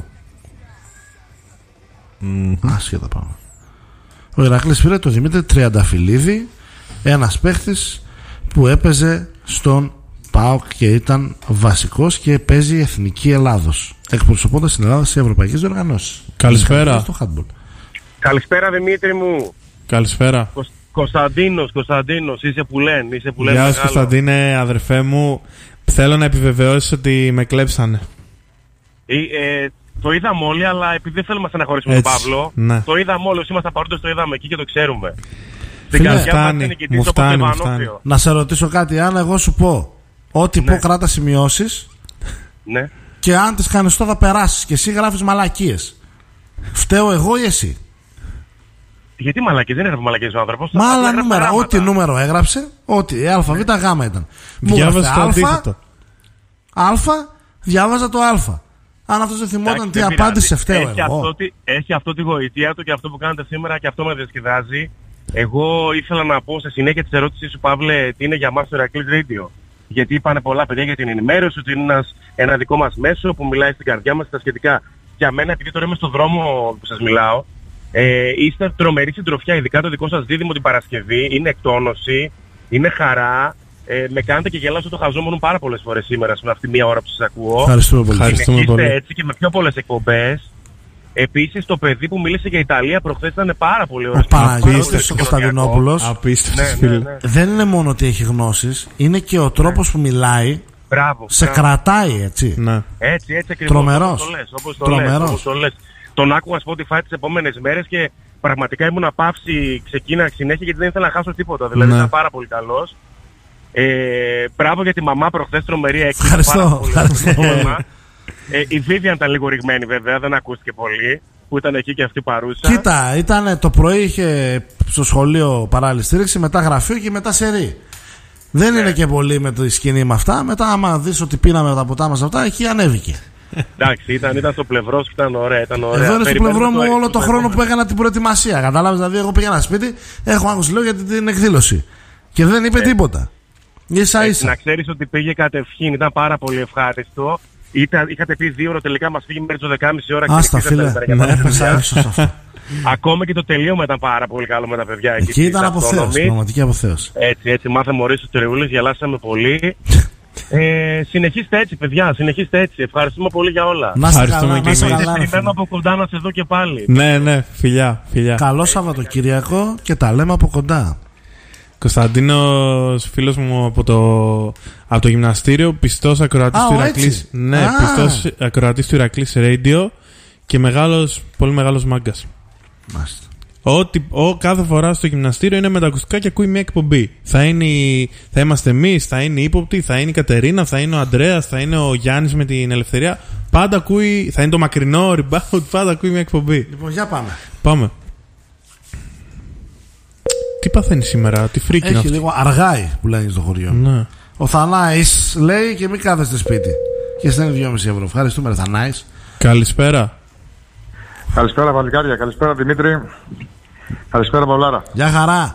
Mm. Άσχετα πάμε. Ο Ηρακλής πήρε τον Δημήτρη Τριανταφυλλίδη, ένας παίχτης που έπαιζε στον ΠΑΟΚ και ήταν βασικός και παίζει Εθνική Ελλάδος, εκπροσωπώντας την Ελλάδα σε ευρωπαϊκές διοργανώσεις. Καλησπέρα. Στο handball. Καλησπέρα Δημήτρη μου. Καλησπέρα. Κωσ- Κωνσταντίνος, Κωνσταντίνος, είσαι που λένε, είσαι που λένε. Γεια σου Κωνσταντίνε, αδερφέ μου. Θέλω να επιβεβαιώσεις ότι με κλέψανε. Ε, ε, το είδαμε όλοι, αλλά επειδή δεν θέλουμε να στεναχωρήσουμε τον Παύλο, ναι. το είδαμε όλοι. Όσοι ήμασταν παρόντες το είδαμε εκεί και το ξέρουμε. Φίλε, Στην μου καρδιά μας φτάνει, είναι νικητής μου όπως φτάνει, μου Λεβανόφιο. Να σε ρωτήσω κάτι, αν εγώ σου πω ό,τι Ναι. πω κράτα σημειώσεις Ναι. και αν τις κάνεις τώρα θα περάσεις και εσύ γράφεις μαλακίες, φταίω εγώ ή εσύ? Γιατί μαλακές, δεν έγραφε μαλακές ο άνθρωπος. Μα απλά άλλα έγραφε νούμερα, γράμματα. ό,τι νούμερο έγραψε, ό,τι ε, ΑΒ Γ ήταν. Μου Διάβασε έγραφε το Α, αντίθετο. Α, διάβαζα το Α. Αν αυτός δεν θυμόταν Εντάξει, τι δεν απάντησε, πειράζει. φταίω έχει εγώ. Αυτό, τη- έχει αυτό τη γοητεία του και αυτό που κάνετε σήμερα και αυτό με διασκεδάζει. Εγώ ήθελα να πω σε συνέχεια της ερώτησής σου, Παύλε, τι είναι για μας το Ηρακλής Radio. Γιατί είπανε πολλά παιδιά για την ενημέρωση, ότι είναι ένας, ένα δικό μας μέσο που μιλάει στην καρδιά μας και τα σχετικά. Για μένα, επειδή τώρα είμαι στον δρόμο που σας μιλάω, ε, είστε τρομερή συντροφιά, ειδικά το δικό σας δίδυμο την Παρασκευή. Είναι εκτόνωση, είναι χαρά. Ε, με κάνετε και γελάσω το χαζόμουν πάρα πολλές φορές σήμερα, στην αυτή μία ώρα που σας ακούω. Ευχαριστούμε πολύ. Ευχαριστούμε Συνεχίστε πολύ. έτσι και με πιο πολλές εκπομπές. Επίσης το παιδί που μίλησε για Ιταλία προχθές ήταν πάρα πολύ ωραίο. Ο Παναγιώτης ο Κωνσταντινόπουλος Απίστευτος, Ναι, φίλε. ναι, ναι. δεν είναι μόνο ότι έχει γνώσεις, είναι και ο τρόπος που μιλάει, Μπράβο. σε μπράβο. κρατάει, έτσι. Ναι. Έτσι, έτσι ακριβώς. Τρομερός. Όπως το λες, όπως το λες, Τρομερός. όπως το λες. Τον άκουγα Spotify τις επόμενες μέρες και πραγματικά ήμουν πάυση, ξεκίνα συνέχεια γιατί δεν ήθελα να χάσω τίποτα. Δηλαδή Ναι. ήταν πάρα πολύ καλός. Ε, μπράβο για τη μαμά προχθές, τρομερή έκπληξη. Ευχαριστώ, πάρα πολύ ευχαριστώ. ωραίο θέμα. Ε, η Vivian ήταν λίγο ρηγμένη βέβαια, δεν ακούστηκε πολύ, που ήταν εκεί και αυτή παρούσα. Κοίτα, ήταν το πρωί, είχε στο σχολείο παράλληλη στήριξη, μετά γραφείο και μετά σερί. Δεν είναι και πολύ με τη σκηνή με αυτά. Μετά, άμα δεις ότι πίναμε τα ποτά μας αυτά, εκεί ανέβηκε. Εντάξει, ήταν, ήταν στο πλευρό σου, ήταν ωραία. Ήταν ωραία. Εδώ είναι στο Περιμένουμε πλευρό μου έξω, όλο το χρόνο επόμενο. που έκανα την προετοιμασία. Κατάλαβες, δηλαδή, εγώ πήγαινα σπίτι, έχω άκουσει λέω για την εκδήλωση. Και δεν είπε τίποτα. Ίσα Έτσι, ίσα. να ξέρεις ότι πήγε κατευχήν, ήταν πάρα πολύ ευχάριστο. Ήταν, είχατε πει δύο ώρο, τελικά μας φύγει μέχρι τις δώδεκα και μισή ώρα. Άστα, και φίλε. νυχτήσατε για Ναι, τα έπεσα παιδιά. έξω σε αυτό. Ακόμα και το τελείωμα ήταν πάρα πολύ καλό με τα παιδιά εκεί. Εκεί στη ήταν αποθέωση. Αυτόνομη. Πραγματική αποθέωση. Έτσι, έτσι, μάθε μωρή στους τερεούλες, γελάσαμε πολύ. ε, συνεχίστε έτσι, παιδιά, συνεχίστε έτσι. Ευχαριστούμε πολύ για όλα. Να είστε Ευχαριστούμε καλά, και να είστε εμείς. καλά, ρε φίλε. Περιμένω από κοντά να σε δω και πάλι. Ναι, ναι, φιλιά, φιλιά. Καλό Σαββατοκύριακο και τα λέμε από κοντά. Κωνσταντίνος, φίλος μου από το, από το γυμναστήριο, πιστός ακροατής Α, του ο, Ηρακλής. έτσι. Ναι, Α. πιστός ακροατής του Ηρακλής Radio και μεγάλος, πολύ μεγάλος μάγκας. Μάλιστα. Ό,τι, ο, κάθε φορά στο γυμναστήριο είναι με τα ακουστικά και ακούει μια εκπομπή. Θα, είναι, η- θα είμαστε εμείς, θα είναι η ύποπτη, θα είναι η Κατερίνα, θα είναι ο Ανδρέας, θα είναι ο Γιάννης με την Ελευθερία. Πάντα ακούει, θα είναι το μακρινό rebound, πάντα ακούει μια εκπομπή. Λοιπόν, για πάμε. Πάμε. Τι παθαίνει σήμερα, τι φρίκι είναι Έχει αυτό. λίγο αργάει που λένε στο χωριό. Ναι. Ο Θανάης λέει και μην κάθεστε σπίτι. Και στέλνει δυόμισι ευρώ. Ευχαριστούμε, ρε Θανάης. Καλησπέρα. Καλησπέρα Βαλικάρια, καλησπέρα Δημήτρη. Καλησπέρα Παυλάρα. Γεια χαρά.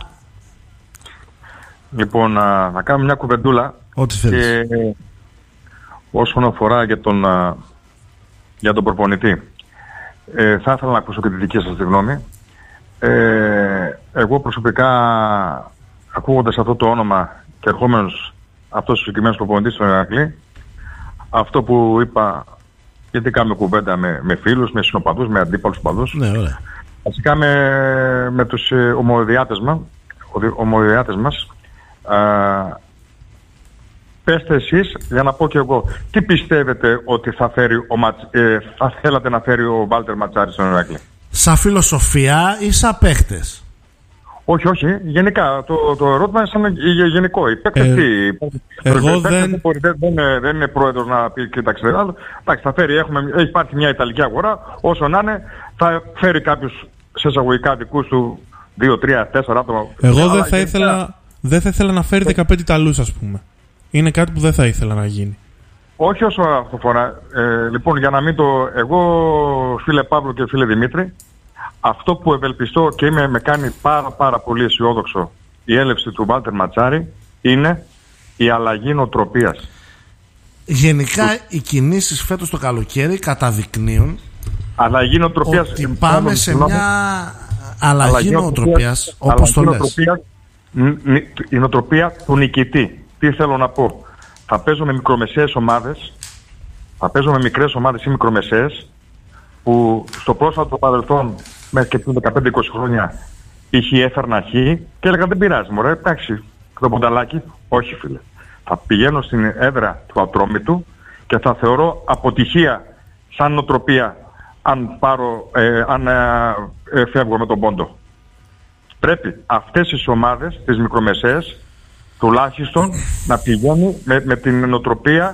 Λοιπόν, α, να κάνουμε μια κουβεντούλα Ό,τι θέλεις. και όσον αφορά για τον, α, για τον προπονητή. Ε, θα ήθελα να ακούσω και τη δική σας τη γνώμη. Ε, εγώ προσωπικά, ακούγοντας αυτό το όνομα και ερχόμενος αυτός ο συγκεκριμένος προπονητής στον Ηρακλή, αυτό που είπα, γιατί κάνουμε κουβέντα με, με φίλους, με συνοπαδούς, με αντίπαλους οπαδούς. Ναι, ωραία. Βασικά με, με τους ε, ομοδιάτες μας, ομοδιάτες μας α, πέστε εσείς, για να πω και εγώ, τι πιστεύετε ότι θα, φέρει ο Ματς, ε, θα θέλατε να φέρει ο Βάλτερ Ματσάρης στον Ηρακλή. Σαν φιλοσοφία ή σαν παίχτες? Όχι, όχι. Γενικά. Το, το ερώτημα είναι σαν γενικό. Οι παίκτες Ε, τι. εγώ οι παίκτες δεν- δεν, δεν, είναι, δεν είναι πρόεδρος να πει κοίταξε. αλλά, Εντάξει, θα φέρει, έχουμε, έχει υπάρχει μια Ιταλική αγορά. Όσο να είναι, θα φέρει κάποιους σε εισαγωγικά δικούς του δύο, τρία, τέσσερα άτομα. Εγώ δεν Αλλά θα, γενικά- ήθελα, δεν θα ήθελα να φέρει δεκαπέντε Ιταλούς, ας πούμε. Είναι κάτι που δεν θα ήθελα να γίνει. Όχι όσο αυτό φορά. Ε, λοιπόν, για να μην το. Εγώ, φίλε Παύλο και φίλε Δημήτρη, αυτό που ευελπιστώ και είμαι, με κάνει πάρα πάρα πολύ αισιόδοξο η έλευση του Βάλτερ Ματσάρη είναι η αλλαγή νοοτροπίας. Γενικά οι κινήσεις φέτος το καλοκαίρι καταδεικνύουν Αλλαγή νοοτροπίας. ότι πάμε σε μια αλλαγή αλλαγή νοοτροπίας, όπως το αλλαγή λες. νοοτροπίας, ν- ν- η νοοτροπία του νικητή. Τι θέλω να πω. Θα παίζω με μικρομεσαίες ομάδες, θα παίζω με μικρές ομάδες ή μικρομεσαίες, που στο πρόσφατο παρελθόν, μέχρι και πριν δεκαπέντε είκοσι χρόνια, είχε έφερνα χ και έλεγα δεν πειράζει μωρέ, εντάξει, το πονταλάκι. Όχι φίλε. Θα πηγαίνω στην έδρα του Ατρόμητου και θα θεωρώ αποτυχία σαν νοοτροπία αν, πάρω, ε, αν ε, ε, φεύγω με τον πόντο. Πρέπει αυτές τις ομάδες, τις μικρομεσαίες, τουλάχιστον να πηγαίνει με, με την νοοτροπία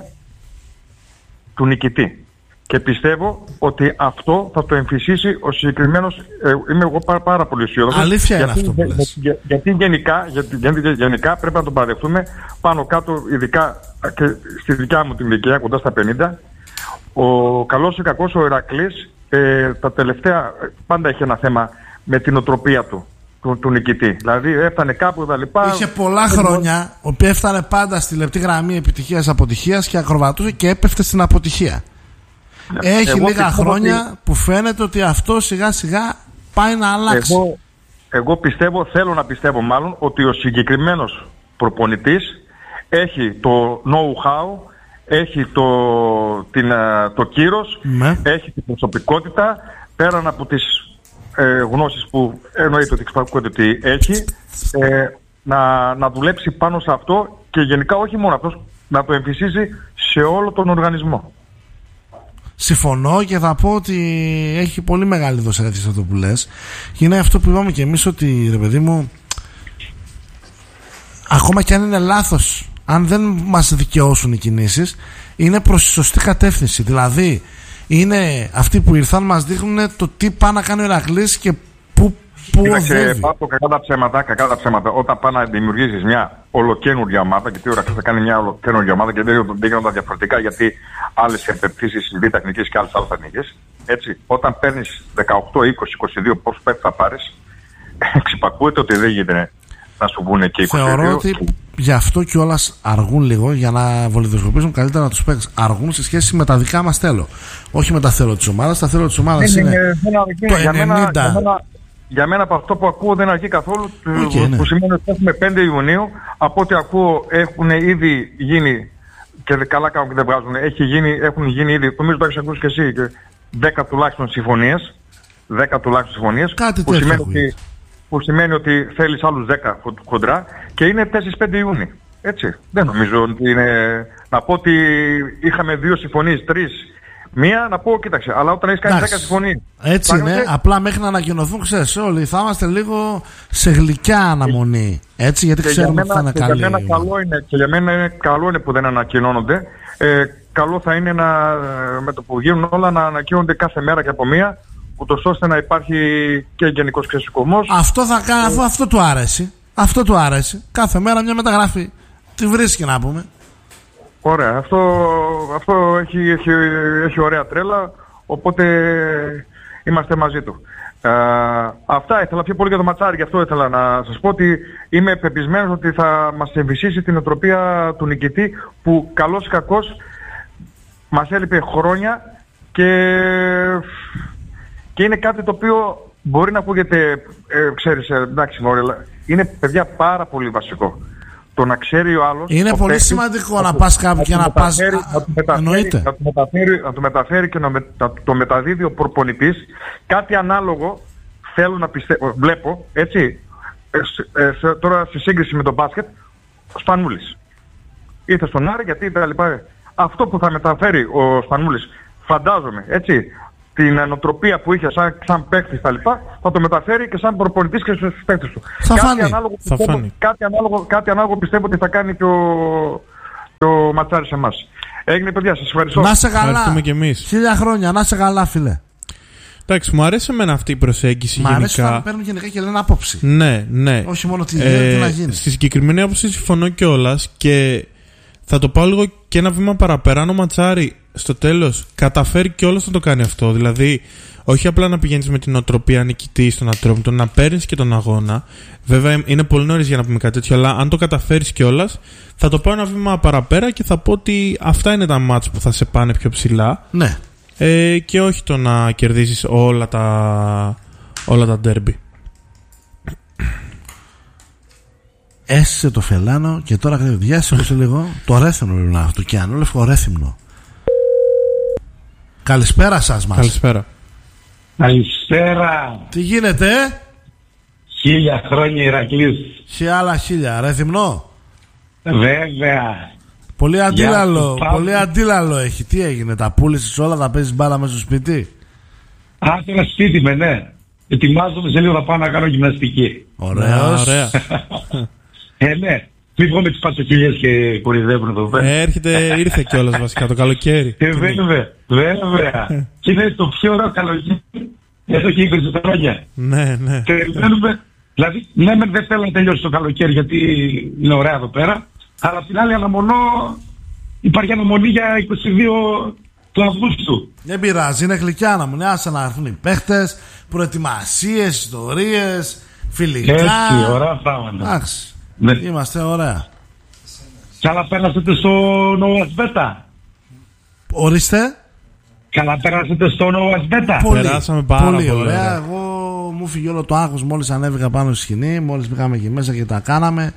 του νικητή. Και πιστεύω ότι αυτό θα το εμφυσίσει ο συγκεκριμένος. Ε, είμαι εγώ πάρα, πάρα πολύ αισιόδοξος. Αλήθεια είναι γιατί, αυτό που για- λες. για- γιατί, γενικά, γιατί, γιατί γενικά πρέπει να το παραδεχτούμε πάνω κάτω, ειδικά και στη δικιά μου την ηλικία, κοντά στα πενήντα, ο καλός ή κακός ο Ηρακλής ε, τα τελευταία πάντα είχε ένα θέμα με την οτροπία του, του, του νικητή. Δηλαδή έφτανε κάπου τα λοιπά. Είχε πολλά χρόνια, ο οποίος έφτανε πάντα στη λεπτή γραμμή επιτυχίας-αποτυχίας και ακροβατούσε και έπεφτε στην αποτυχία. Έχει Εγώ λίγα πιστεύω χρόνια ότι- που φαίνεται ότι αυτό σιγά σιγά πάει να αλλάξει. Εγώ, εγώ πιστεύω, θέλω να πιστεύω μάλλον, ότι ο συγκεκριμένος προπονητής έχει το know-how, έχει το, την, α, το κύρος, Ναι. έχει την προσωπικότητα, πέραν από τις ε, γνώσεις που εννοείται ότι εξυπακούεται ότι έχει, ε, να, να δουλέψει πάνω σε αυτό και γενικά όχι μόνο αυτός, να το εμφυσίσει σε όλο τον οργανισμό. Συμφωνώ και θα πω ότι έχει πολύ μεγάλη δοσερέτηση αυτό που λες. Και είναι αυτό που είπαμε και εμείς, ότι ρε παιδί μου, ακόμα και αν είναι λάθος, αν δεν μας δικαιώσουν οι κινήσεις, είναι προς τη σωστή κατεύθυνση. Δηλαδή είναι αυτοί που ήρθαν, μας δείχνουν το τι πάει να κάνει ο Ηρακλής και πού, πού Κοίταξε, οδεύει. Πάπο, κακά τα ψέματα, κακά τα ψέματα. Όταν πάει να δημιουργήσεις μια ολοκένουργια ομάδα, γιατί ο Ηρακλής θα κάνει μια ολοκένουργια ομάδα και δεν δεν γίνονται διαφορετικά, γιατί άλλες επεπτήσεις β' εθνικής και άλλες άλλες εθνικής. Έτσι, όταν παίρνεις δεκαοκτώ, είκοσι, είκοσι δύο, πόσους παίκτες θα πάρεις, εξυπακούεται ότι δεν γίνεται να σου βγουν και είκοσι δύο. Θεωρώ ότι γι' αυτό κιόλας αργούν λίγο, για να βολιδοσκοπήσουν καλύτερα τους παίκτες. Αργούν σε σχέση με τα δικά μας θέλω. Όχι με τα θέλω της ομάδας. Τα θέλω της ομάδας Δεν είναι είναι- δεν αρκεί. το Για μένα- ενενήντα. για μένα- Για μένα από αυτό που ακούω δεν αρκεί καθόλου, Οκ, που, ναι. που σημαίνει ότι έχουμε πέντε Ιουνίου. Από ό,τι ακούω έχουν ήδη γίνει, και καλά κάνουν και δεν βγάζουν, έχει γίνει, έχουν γίνει ήδη, νομίζω το έχεις ακούσει και εσύ, και δέκα τουλάχιστον συμφωνίες, δέκα τουλάχιστον συμφωνίες, Κάτι που, τέτοιο σημαίνει έχω ότι, που σημαίνει ότι θέλεις άλλους δέκα χον- χοντρά και είναι τέσσερα πέντε Ιούνιου. Έτσι, δεν νομίζω ότι είναι... Να πω ότι είχαμε δύο συμφωνίες, τρεις, μία, να πω, κοίταξε, αλλά όταν έχεις κάνει Εντάξει. δέκα συμφωνίες... Έτσι είναι, πράγματι, απλά μέχρι να ανακοινωθούν, ξέρεις, όλοι θα είμαστε λίγο σε γλυκιά αναμονή. Έτσι, γιατί Και για ξέρουμε ότι θα μένα, είναι και για καλή. μένα καλό είναι, και για μένα είναι, καλό είναι που δεν ανακοινώνονται. Ε, καλό θα είναι να, ε, με το που γίνουν όλα να ανακοινώνονται κάθε μέρα και από μία, ούτως ώστε να υπάρχει και γενικός ξεσηκωμός. Αυτό θα κάνει, αφού αυτό του άρεσε. Αυτό του άρεσε. Κάθε μέρα μια μεταγραφή. Τι βρίσκει να πούμε. Ωραία, αυτό, αυτό έχει, έχει, έχει ωραία τρέλα, οπότε είμαστε μαζί του. Ε, αυτά ήθελα πιο πολύ για το ματσάρι, γι' αυτό ήθελα να σας πω ότι είμαι πεπισμένος ότι θα μας εμφυσίσει την οτροπία του νικητή, που καλός ή κακός μας έλειπε χρόνια και, και είναι κάτι το οποίο μπορεί να ακούγεται, ε, ξέρεις, ε, εντάξει, μωρέ, αλλά είναι παιδιά πάρα πολύ βασικό. Το να ξέρει ο άλλος... Είναι ο πολύ παίκτης, σημαντικό να πας κάπου και του να πας. μεταφέρει- να του μεταφέρει- Εννοείται. να του μεταφέρει, να του μεταφέρει και να, με, να το μεταδίδει ο προπονητής. Κάτι ανάλογο θέλω να πιστεύω, βλέπω, έτσι, ε, σε- ε, σε- τώρα στη σύγκριση με τον μπάσκετ, ο Σπανούλης. Ήρθε στον Άρη γιατί τα λοιπά. Αυτό που θα μεταφέρει ο Σπανούλης, φαντάζομαι, έτσι, την νοοτροπία που είχε σαν, σαν παίκτης τα λοιπά, θα το μεταφέρει και σαν προπονητής και στους παίκτες του. Θα κάτι, φάνει. ανάλογο, Θα πιστεύω, φάνει. κάτι, ανάλογο, κάτι ανάλογο πιστεύω ότι θα κάνει και ο, και ο Ματσάρης εμάς. Έγινε, παιδιά, σας ευχαριστώ. Να σε καλά. Ευχαριστούμε κι εμείς. Χίλια χρόνια, να σε καλά, φίλε. Εντάξει, μου αρέσει εμένα αυτή η προσέγγιση Μ' αρέσει γενικά. να παίρνουν γενικά και λένε άποψη. Ναι, ναι. Όχι μόνο τι γίνεται, τι να γίνει. Στη συγκεκριμένη άποψη συμφωνώ κιόλας και θα το πάω λίγο και ένα βήμα παραπέρα. Αν ο Ματσάρη στο τέλος καταφέρει κιόλας να το κάνει αυτό, δηλαδή όχι απλά να πηγαίνεις με την οτροπία νικητή στον Ατρόμητο, να παίρνεις και τον αγώνα. Βέβαια είναι πολύ νωρίς για να πούμε κάτι τέτοιο, αλλά αν το καταφέρεις κιόλας, θα το πάω ένα βήμα παραπέρα και θα πω ότι αυτά είναι τα μάτς που θα σε πάνε πιο ψηλά. Ναι. Ε, και όχι το να κερδίσεις όλα τα, όλα τα ντέρμπι. Έσαι το φελάνο και τώρα διάσημωσε λίγο το ρέθυμνο πρέπει να αυτό και ανόλευκο ρέθυμνο. Καλησπέρα σας μας. Καλησπέρα. Καλησπέρα. Τι γίνεται, ε? Χίλια χρόνια Ηρακλής. Σε άλλα χίλια, ρέθυμνο. Βέβαια. Πολύ αντίλαλο, Για πολύ αντίλαλο έχει. Τι έγινε, τα πούλησες όλα, θα παίζεις μπάλα μέσα στο σπίτι. Άσε ένα σπίτι με, ναι. Ετοιμάζομαι σε λίγο να πάω να κάνω γυμναστική. Ωραίος. Ωραία. Ε, ναι. Μην βγω με τις πατσοκυλιές και κορυδεύουν εδώ πέρα. Ε, έρχεται, ήρθε κιόλας βασικά το καλοκαίρι. Ε, βέβαια, βέβαια. Και είναι το πιο ωραίο καλοκαίρι εδώ και είκοσι χρόνια. Ναι, ναι. Περιμένουμε. Δηλαδή, ναι, μεν δεν θέλω να τελειώσει το καλοκαίρι γιατί είναι ωραία εδώ πέρα. Αλλά απ' την άλλη αναμονώ, υπάρχει αναμονή για είκοσι δύο του Αυγούστου. Δεν πειράζει, είναι γλυκιά να μου. Ναι, άσε να έρθουν οι παίχτες, προετοιμασίες, ιστορίες, φιλικά. Έτσι, ωραία πράγματα. Εντάξει, Ναι. είμαστε ωραία. Καλά πέρασετε στο Νοουασβέτα. Ορίστε. Καλά πέρασετε στο Νοουασβέτα. Πολύ, Περάσαμε πάρα πολύ πολύ ωραία. ωραία. Εγώ μου φύγει όλο το άγχος μόλις ανέβηκα πάνω στη σκηνή, μόλις πήγαμε εκεί μέσα και τα κάναμε.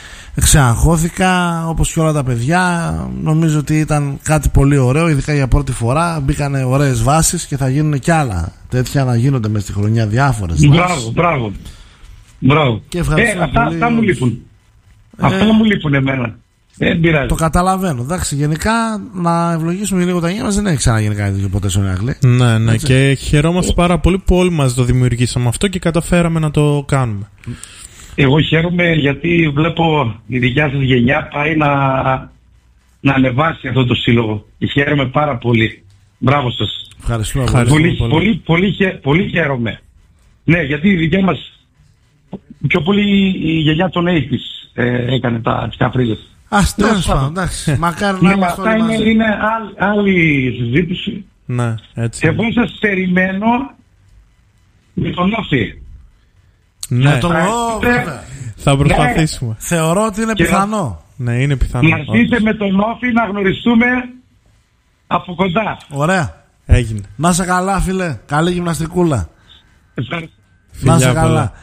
Ξεαγχώθηκα όπως και όλα τα παιδιά. Νομίζω ότι ήταν κάτι πολύ ωραίο, ειδικά για πρώτη φορά. Μπήκανε ωραίες βάσεις και θα γίνουν κι άλλα τέτοια να γίνονται μες στη χρονιά διάφορες. Μπράβο, μπράβο. Μπράβο. Και ευχαριστώ ε, αυτά, πολύ. αυτά μου λείπουν. Ε, Αυτά μου λείπουν εμένα. Δεν πειράζει. Το καταλαβαίνω. Εντάξει, γενικά να ευλογήσουμε λίγο τα νέα μας. Δεν έχει ξαναγίνει κάτι τέτοιο ποτέ στον Ηρακλή. Ναι, ναι. Έτσι. Και χαιρόμαστε πάρα πολύ που όλοι μας το δημιουργήσαμε αυτό και καταφέραμε να το κάνουμε. Εγώ χαίρομαι γιατί βλέπω η δικιά σας γενιά πάει να, να ανεβάσει αυτό το σύλλογο. Και χαίρομαι πάρα πολύ. Μπράβο σας. Ευχαριστούμε Ευχαριστώ. πολύ. Πολύ, πολύ. πολύ, πολύ, χαι- πολύ χαίρομαι. Ναι, γιατί η δικιά μας, πιο πολύ η γενιά των ογδόντα ε, έκανε τα τις καφρίλες. Ας τέλος Τέλος πάντων, πάντων. εντάξει. Μακάρι να Ναι, είμαστε αυτά όλοι είναι, μαζί. είναι άλλη, άλλη συζήτηση. Ναι, έτσι. Εγώ σας περιμένω με τον Όφη. Με Ναι, το Ε, Ω, βέβαια. θα προσπαθήσουμε. Θεωρώ ότι είναι Και- πιθανό. Ναι, είναι πιθανό. Να έρθετε με τον Όφη να γνωριστούμε από κοντά. Ωραία. Έγινε. Να είσαι καλά, φίλε. Καλή γυμναστικούλα. Ευχαριστώ. Να είσαι Φιλιά καλά.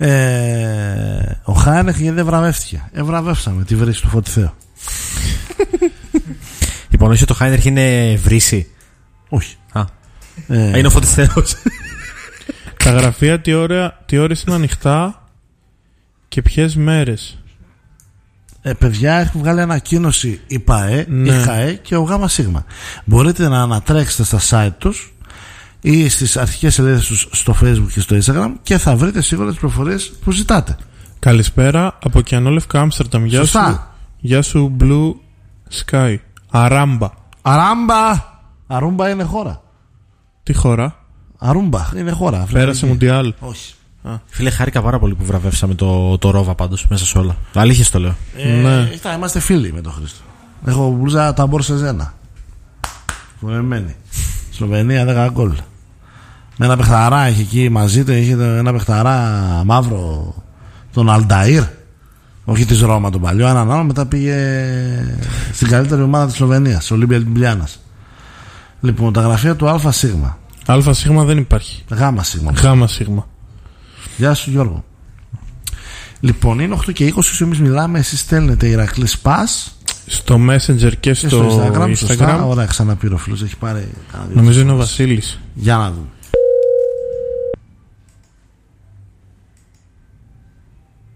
Ε, ο Χάινεχ γιατί δεν βραβεύτηκε. Ε, βραβεύσαμε τη βρύση του Φωτιθέου. Λοιπόν, όχι το Χάινερχ είναι βρύση. Όχι. Α, Ε, είναι ο Φωτισθέος. Τα γραφεία τι, ώρα, τι ώρες είναι ανοιχτά και ποιες μέρες. ε, παιδιά, έχουν βγάλει ανακοίνωση η ΠΑΕ, Ναι. η ΧΑΕ και ο ΓΑΜΑ ΣΥΓΜΑ. Μπορείτε να ανατρέξετε στα site τους ή στις αρχικές σελίδες τους στο Facebook και στο Instagram και θα βρείτε σίγουρα τις πληροφορίες που ζητάτε. Καλησπέρα από Κιανόλευκα Άμστερνταμ. Γεια σου. Σωστά. Γεια σου Blue Sky. Αράμπα. Αράμπα! Αρούμπα είναι χώρα. Τι χώρα. Αρούμπα είναι χώρα. Πέρασε Αφρικανική. Μουντιάλ. Όχι. Φίλε, χάρηκα πάρα πολύ που βραβεύσαμε το, το Ρόβα πάντως μέσα σε όλα. Αλήθεια το λέω. Ε, Ναι. Αυτά, είμαστε φίλοι με τον Χρήστο. Έχω μπλούζα τα μπόρ σε ζένα. Φορεμένη. Σλοβενία δέκα γκολ. Με ένα παιχταρά είχε εκεί μαζί του, είχε ένα παιχταρά μαύρο, τον Αλνταΐρ. Όχι της Ρώμα τον παλιό, έναν άλλο. Μετά πήγε στην καλύτερη ομάδα της Σλοβενίας, Ολύμπια Λιμπλιάνας. Λοιπόν, τα γραφεία του ΑΣ. Αλφα σίγμα δεν υπάρχει. Γάμα σίγμα. Γάμα σίγμα. Γεια σου Γιώργο. Λοιπόν, είναι οκτώ και είκοσι, εμείς μιλάμε, εσείς στέλνετε Ηρακλή Σπάς Στο Messenger και και στο, στο Instagram. Instagram. Σωστά, ωραία, ξαναπήρε ο φίλος, έχει πάρει κάνα δύο Νομίζω είναι ο φορές. Βασίλης. Για να δούμε.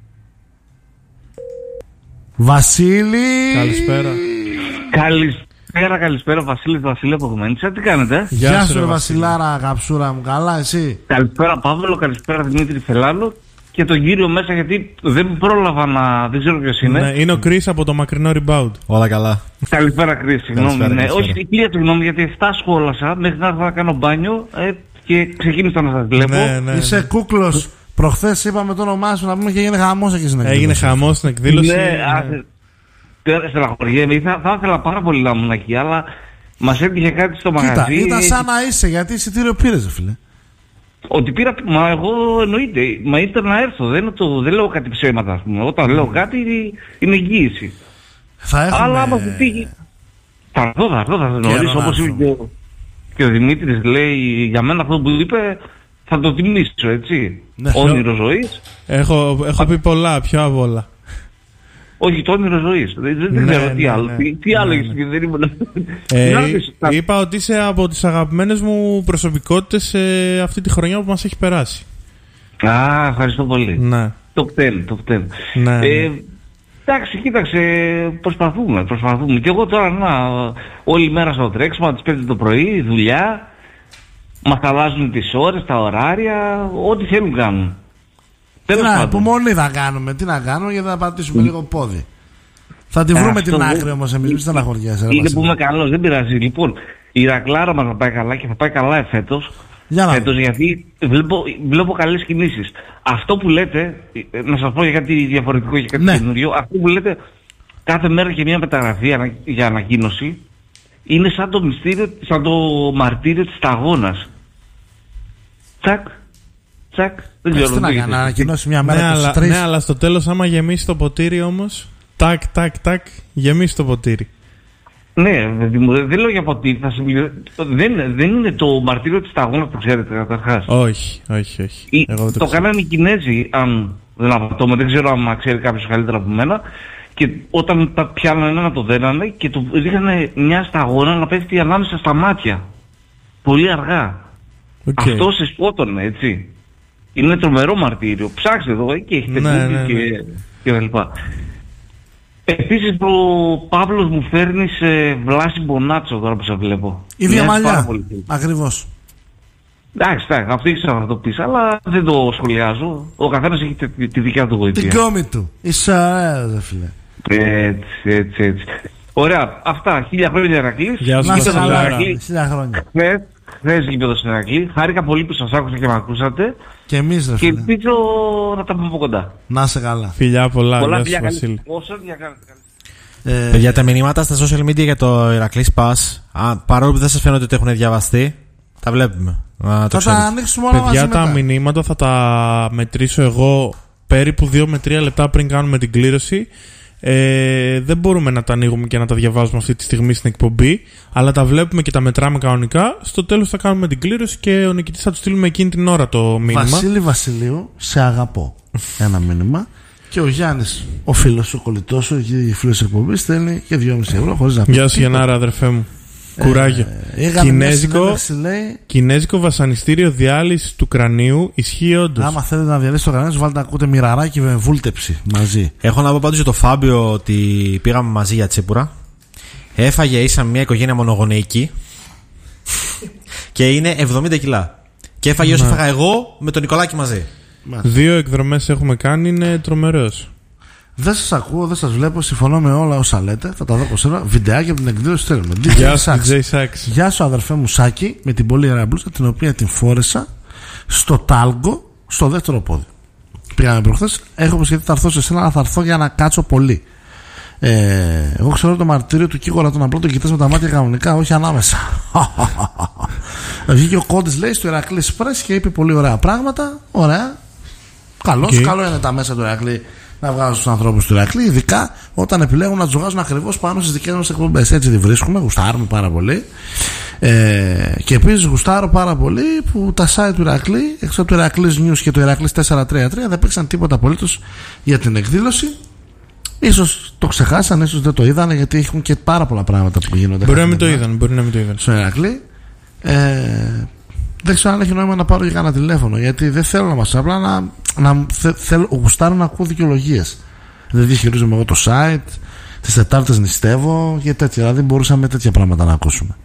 Βασίλη! Καλησπέρα. Καλησπέρα Καλησπέρα, καλησπέρα, Βασίλης Βασίλη από Κομμέντσα. Τι κάνετε? Γεια, Γεια σου, ρε Βασιλάρα, αγαπησούρα μου, καλά, εσύ? Καλησπέρα, Παύλο, καλησπέρα, Δημήτρη Θελάλο. Και τον κύριο μέσα, γιατί δεν πρόλαβα να. Δεν ξέρω ποιος είναι. Ναι, είναι ο Chris από το μακρινό rebound. Όλα καλά. Καλησπέρα, Chris. Συγγνώμη. Ναι. Όχι, κύριε, συγγνώμη, γιατί εφτά σχόλασα μέχρι να έρθω να κάνω μπάνιο ε, και ξεκίνησα να σας βλέπω. Ναι, ναι, Είσαι ναι. κούκλος. Προχθές είπαμε το όνομά σου να πούμε και έγινε χαμός εκεί στην εκδήλωση. Έγινε χαμός στην εκδήλωση. Ναι, ναι. Στεναχωριέμαι. Θα, θα ήθελα πάρα πολύ να ήμουν εκεί, αλλά μας έτυχε κάτι στο Κοίτα, μαγαζί. ήταν σαν να είσαι, γιατί εισιτήριο πήρες, φίλε. Ότι πήρα, μα εγώ εννοείται, μα ήταν να έρθω, δεν, το, δεν λέω κάτι ψέματα, ας πούμε. Όταν λέω κάτι είναι εγγύηση. Θα έχουμε... Αλλά άμα σου τύχει, θα έρθω, θα έρθω, θα γνωρίσω, όπως είπε και ο, και ο Δημήτρης, λέει, για μένα αυτό που είπε θα το τιμήσω, έτσι. Ναι. Όνειρο ζωής. Έχω, έχω πει πολλά, πιο απ' όλα. Όχι, το όνειρο ζωής. Δεν, δεν Ναι, ξέρω ναι, τι ναι, άλλο. ναι. Τι, τι άλλο Ναι, έχεις ναι. πει, δεν ήμουν. Ε, Να εί- ρωτήσω, θα- είπα ότι είσαι από τις αγαπημένες μου προσωπικότητες ε, αυτή τη χρονιά που μας έχει περάσει. Α, ευχαριστώ πολύ. Ναι. Top δέκα, top δέκα. Ναι, ναι. Ε, εντάξει, κοίταξε, προσπαθούμε, προσπαθούμε. Και εγώ τώρα, να, όλη μέρα στο τρέξιμο, τις πέντε το πρωί, δουλειά, μας αλλάζουν τις ώρες, τα ωράρια, ό,τι θέλουν κάνουν. Τι Τέλος να, πάντων. υπομονή θα κάνουμε, τι να κάνουμε γιατί θα πατήσουμε λίγο πόδι. Θα τη βρούμε Ε, την αυτό άκρη δεν- όμως εμείς, μην στεναχωριέσαι, ρε Είναι Βασίλη. που είμαι καλός, δεν πειράζει. Λοιπόν, η Ρακλάρα μας θα πάει καλά και θα πάει καλά εφέτος. Για να Φέτος, δούμε. γιατί βλέπω, βλέπω καλές κινήσεις. Αυτό που λέτε, ε, να σας πω για κάτι διαφορετικό και κάτι Ναι. καινούριο, αυτό που λέτε κάθε μέρα και μια μεταγραφή ανα- για ανακοίνωση, είναι σαν το μυστήριο, σαν το μαρτύριο της σταγόνας. Τσακ, τσακ, δεν Ε, ξέρω. Τι να δεν κάνει, να έχετε- ανακοινώσει μια Ναι, μέρα αλλά, είκοσι τρεις. ναι, αλλά στο τέλος άμα γεμίσει το ποτήρι όμως, τάκ, τάκ, τάκ, γεμίσει το ποτήρι. Ναι, παιδί μου, δεν λέω για ποτήρι, θα συμπληρω... δεν, δεν είναι το μαρτύριο της σταγόνας που ξέρετε καταρχάς. Όχι, όχι, όχι. Ή- Εγώ δεν το το ξέρω. κάνανε οι Κινέζοι, αν δεν απατώμε, δεν ξέρω αν ξέρει κάποιος καλύτερα από μένα. Και όταν τα πιάνανε να το δένανε και του ρίχνανε μια σταγόνα να πέφτει ανάμεσα στα μάτια. Πολύ αργά. Οκ. Αυτό σε σκότωνε, έτσι. Είναι τρομερό μαρτύριο. Ψάξτε εδώ, εκεί έχετε Ναι, Google ναι, ναι. και, και τα λοιπά. Επίσης ο Παύλος μου φέρνει σε Βλάση Μπονάτσο τώρα που σε βλέπω. Ίδια Μοιάζει πάρα μαλλιά. πολύ. Ακριβώς. Εντάξει, εντάξει, αυτό ήξερα να το πεις, αλλά δεν το σχολιάζω. Ο καθένας έχει τη, τη δικιά του Την γοητεία. κόμη του. Είσαι ωραίος, ρε φίλε. Έτσι, έτσι, έτσι. Ωραία, αυτά. Χίλια χρόνια Ηρακλής. Γεια σου, Να είσαι Βασιλάρα. καλά, Ηρακλή. χίλια χρόνια. Χθες, χθες γήπεδο στην Ηρακλή. Χάρηκα πολύ που σας άκουσα και με ακούσατε. Και εμείς, ρε Και φίλε. ελπίζω να τα πούμε από κοντά. Να είσαι καλά. Φιλιά πολλά, Πολλά γεια σου φιλιά, καλή. Βασίλη. Όσο διακάνετε. καλή. Ε, Παιδιά, τα μηνύματα στα social media για το Ηρακλής Pass, α, παρόλο που δεν σας φαίνεται ότι έχουν διαβαστεί, τα βλέπουμε. Να το θα τα ξέρετε. ανοίξουμε όλα μαζί Παιδιά, τα μετά. μηνύματα θα τα μετρήσω εγώ περίπου δύο με τρία λεπτά πριν κάνουμε την κλήρωση. Ε, δεν μπορούμε να τα ανοίγουμε και να τα διαβάζουμε αυτή τη στιγμή στην εκπομπή, αλλά τα βλέπουμε και τα μετράμε κανονικά. Στο τέλος θα κάνουμε την κλήρωση και ο νικητής θα του στείλουμε εκείνη την ώρα το μήνυμα. Βασίλη Βασιλείου, σε αγαπώ. Ένα μήνυμα. Και ο Γιάννης, ο φίλος σου, ο κολλητός σου, η φίλος της εκπομπής, στέλνει και δυόμισι ευρώ χωρίς να πει. Γεια σου Γενάρα, αδερφέ μου. Κουράγιο. Ε, Είχαμε μια Κινέζικο, συνέντευξη, λέει, κινέζικο βασανιστήριο διάλυση του κρανίου ισχύει όντως. άμα θέλετε να διαλύσετε το κανένα σου, βάλτε να ακούτε μοιραράκι με βούλτεψη μαζί. Έχω να πω πάντως για το Φάμπιο ότι πήγαμε μαζί για τσίπουρα. Έφαγε ίσα μια οικογένεια μονογονεϊκή και είναι εβδομήντα κιλά. Και έφαγε όσο έφαγα εγώ με τον Νικολάκη μαζί. Δύο εκδρομές έχουμε κάνει, είναι τρομερός. Δεν σας ακούω, δεν σας βλέπω, συμφωνώ με όλα όσα λέτε. Θα τα δω πως είναι. Βιντεάκι από την εκδήλωση στέλνουμε. Γεια σου, ντι τζέι Sax. Γεια σου, αδερφέ μου Σάκη, με την πολύ ωραία μπλούζα, την οποία την φόρεσα στο τάλγκο, στο δεύτερο πόδι. Πήγαμε προχθές, έχω πει γιατί θα έρθω σε σένα, αλλά θα έρθω για να κάτσω πολύ. Ε, εγώ ξέρω το μαρτύριο του Κίγορα τον απλό, το κοιτάς με τα μάτια κανονικά, όχι ανάμεσα. Βγήκε ο Κόντης, λέει, στο Ηρακλή Express και είπε πολύ ωραία πράγματα. Ωραία. Καλώς, Okay. καλό είναι τα μέσα του Ηρακλή να βγάζουν στους ανθρώπους του Ηρακλή, ειδικά όταν επιλέγουν να τους βγάζουν ακριβώς πάνω στις δικές μας εκπομπές. Έτσι τη βρίσκουμε, γουστάρουμε πάρα πολύ. Ε, και επίσης γουστάρω πάρα πολύ που τα site του Ηρακλή, έξω από το Ηρακλής News και το Ηρακλής τετρακόσια τριάντα τρία, δεν παίξαν τίποτα απολύτως για την εκδήλωση. Ίσως το ξεχάσαν, ίσως δεν το είδανε, γιατί έχουν και πάρα πολλά πράγματα που γίνονται. Μπορεί να μην το καθημερινά είδαν, μπορεί να μην το είδαν. στο Ηρακλή. Ε, δεν ξέρω αν έχει νόημα να πάρω για κανένα τηλέφωνο, γιατί δεν θέλω να μας απλά να, να θε, θέλω, γουστάρω να ακούω δικαιολογίες. Δηλαδή χειρίζομαι εγώ το site, Τις Τετάρτες νηστεύω και τέτοια. Δηλαδή μπορούσαμε τέτοια πράγματα να ακούσουμε.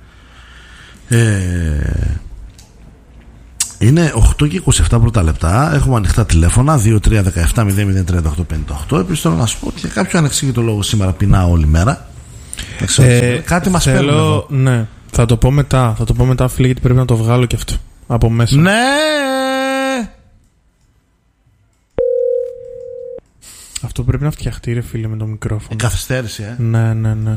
Ε, είναι οκτώ και είκοσι επτά πρώτα λεπτά. Έχουμε ανοιχτά τηλέφωνα δύο τρία ένα επτά μηδέν μηδέν τριάντα οκτώ πενήντα οκτώ. Επίσης θέλω να σου πω ότι για κάποιο ανεξήγητο λόγο σήμερα πεινάω όλη μέρα. Ε, κάτι μας θέλω, παίρνει εδώ. Ναι, θα το πω μετά. Θα το πω μετά, φίλε, γιατί πρέπει να το βγάλω και αυτό από μέσα. Ναι! Αυτό πρέπει να φτιαχτεί, ρε φίλε, με το μικρόφωνο. Εγκαθυστέρηση, ε. Ναι, ναι, ναι.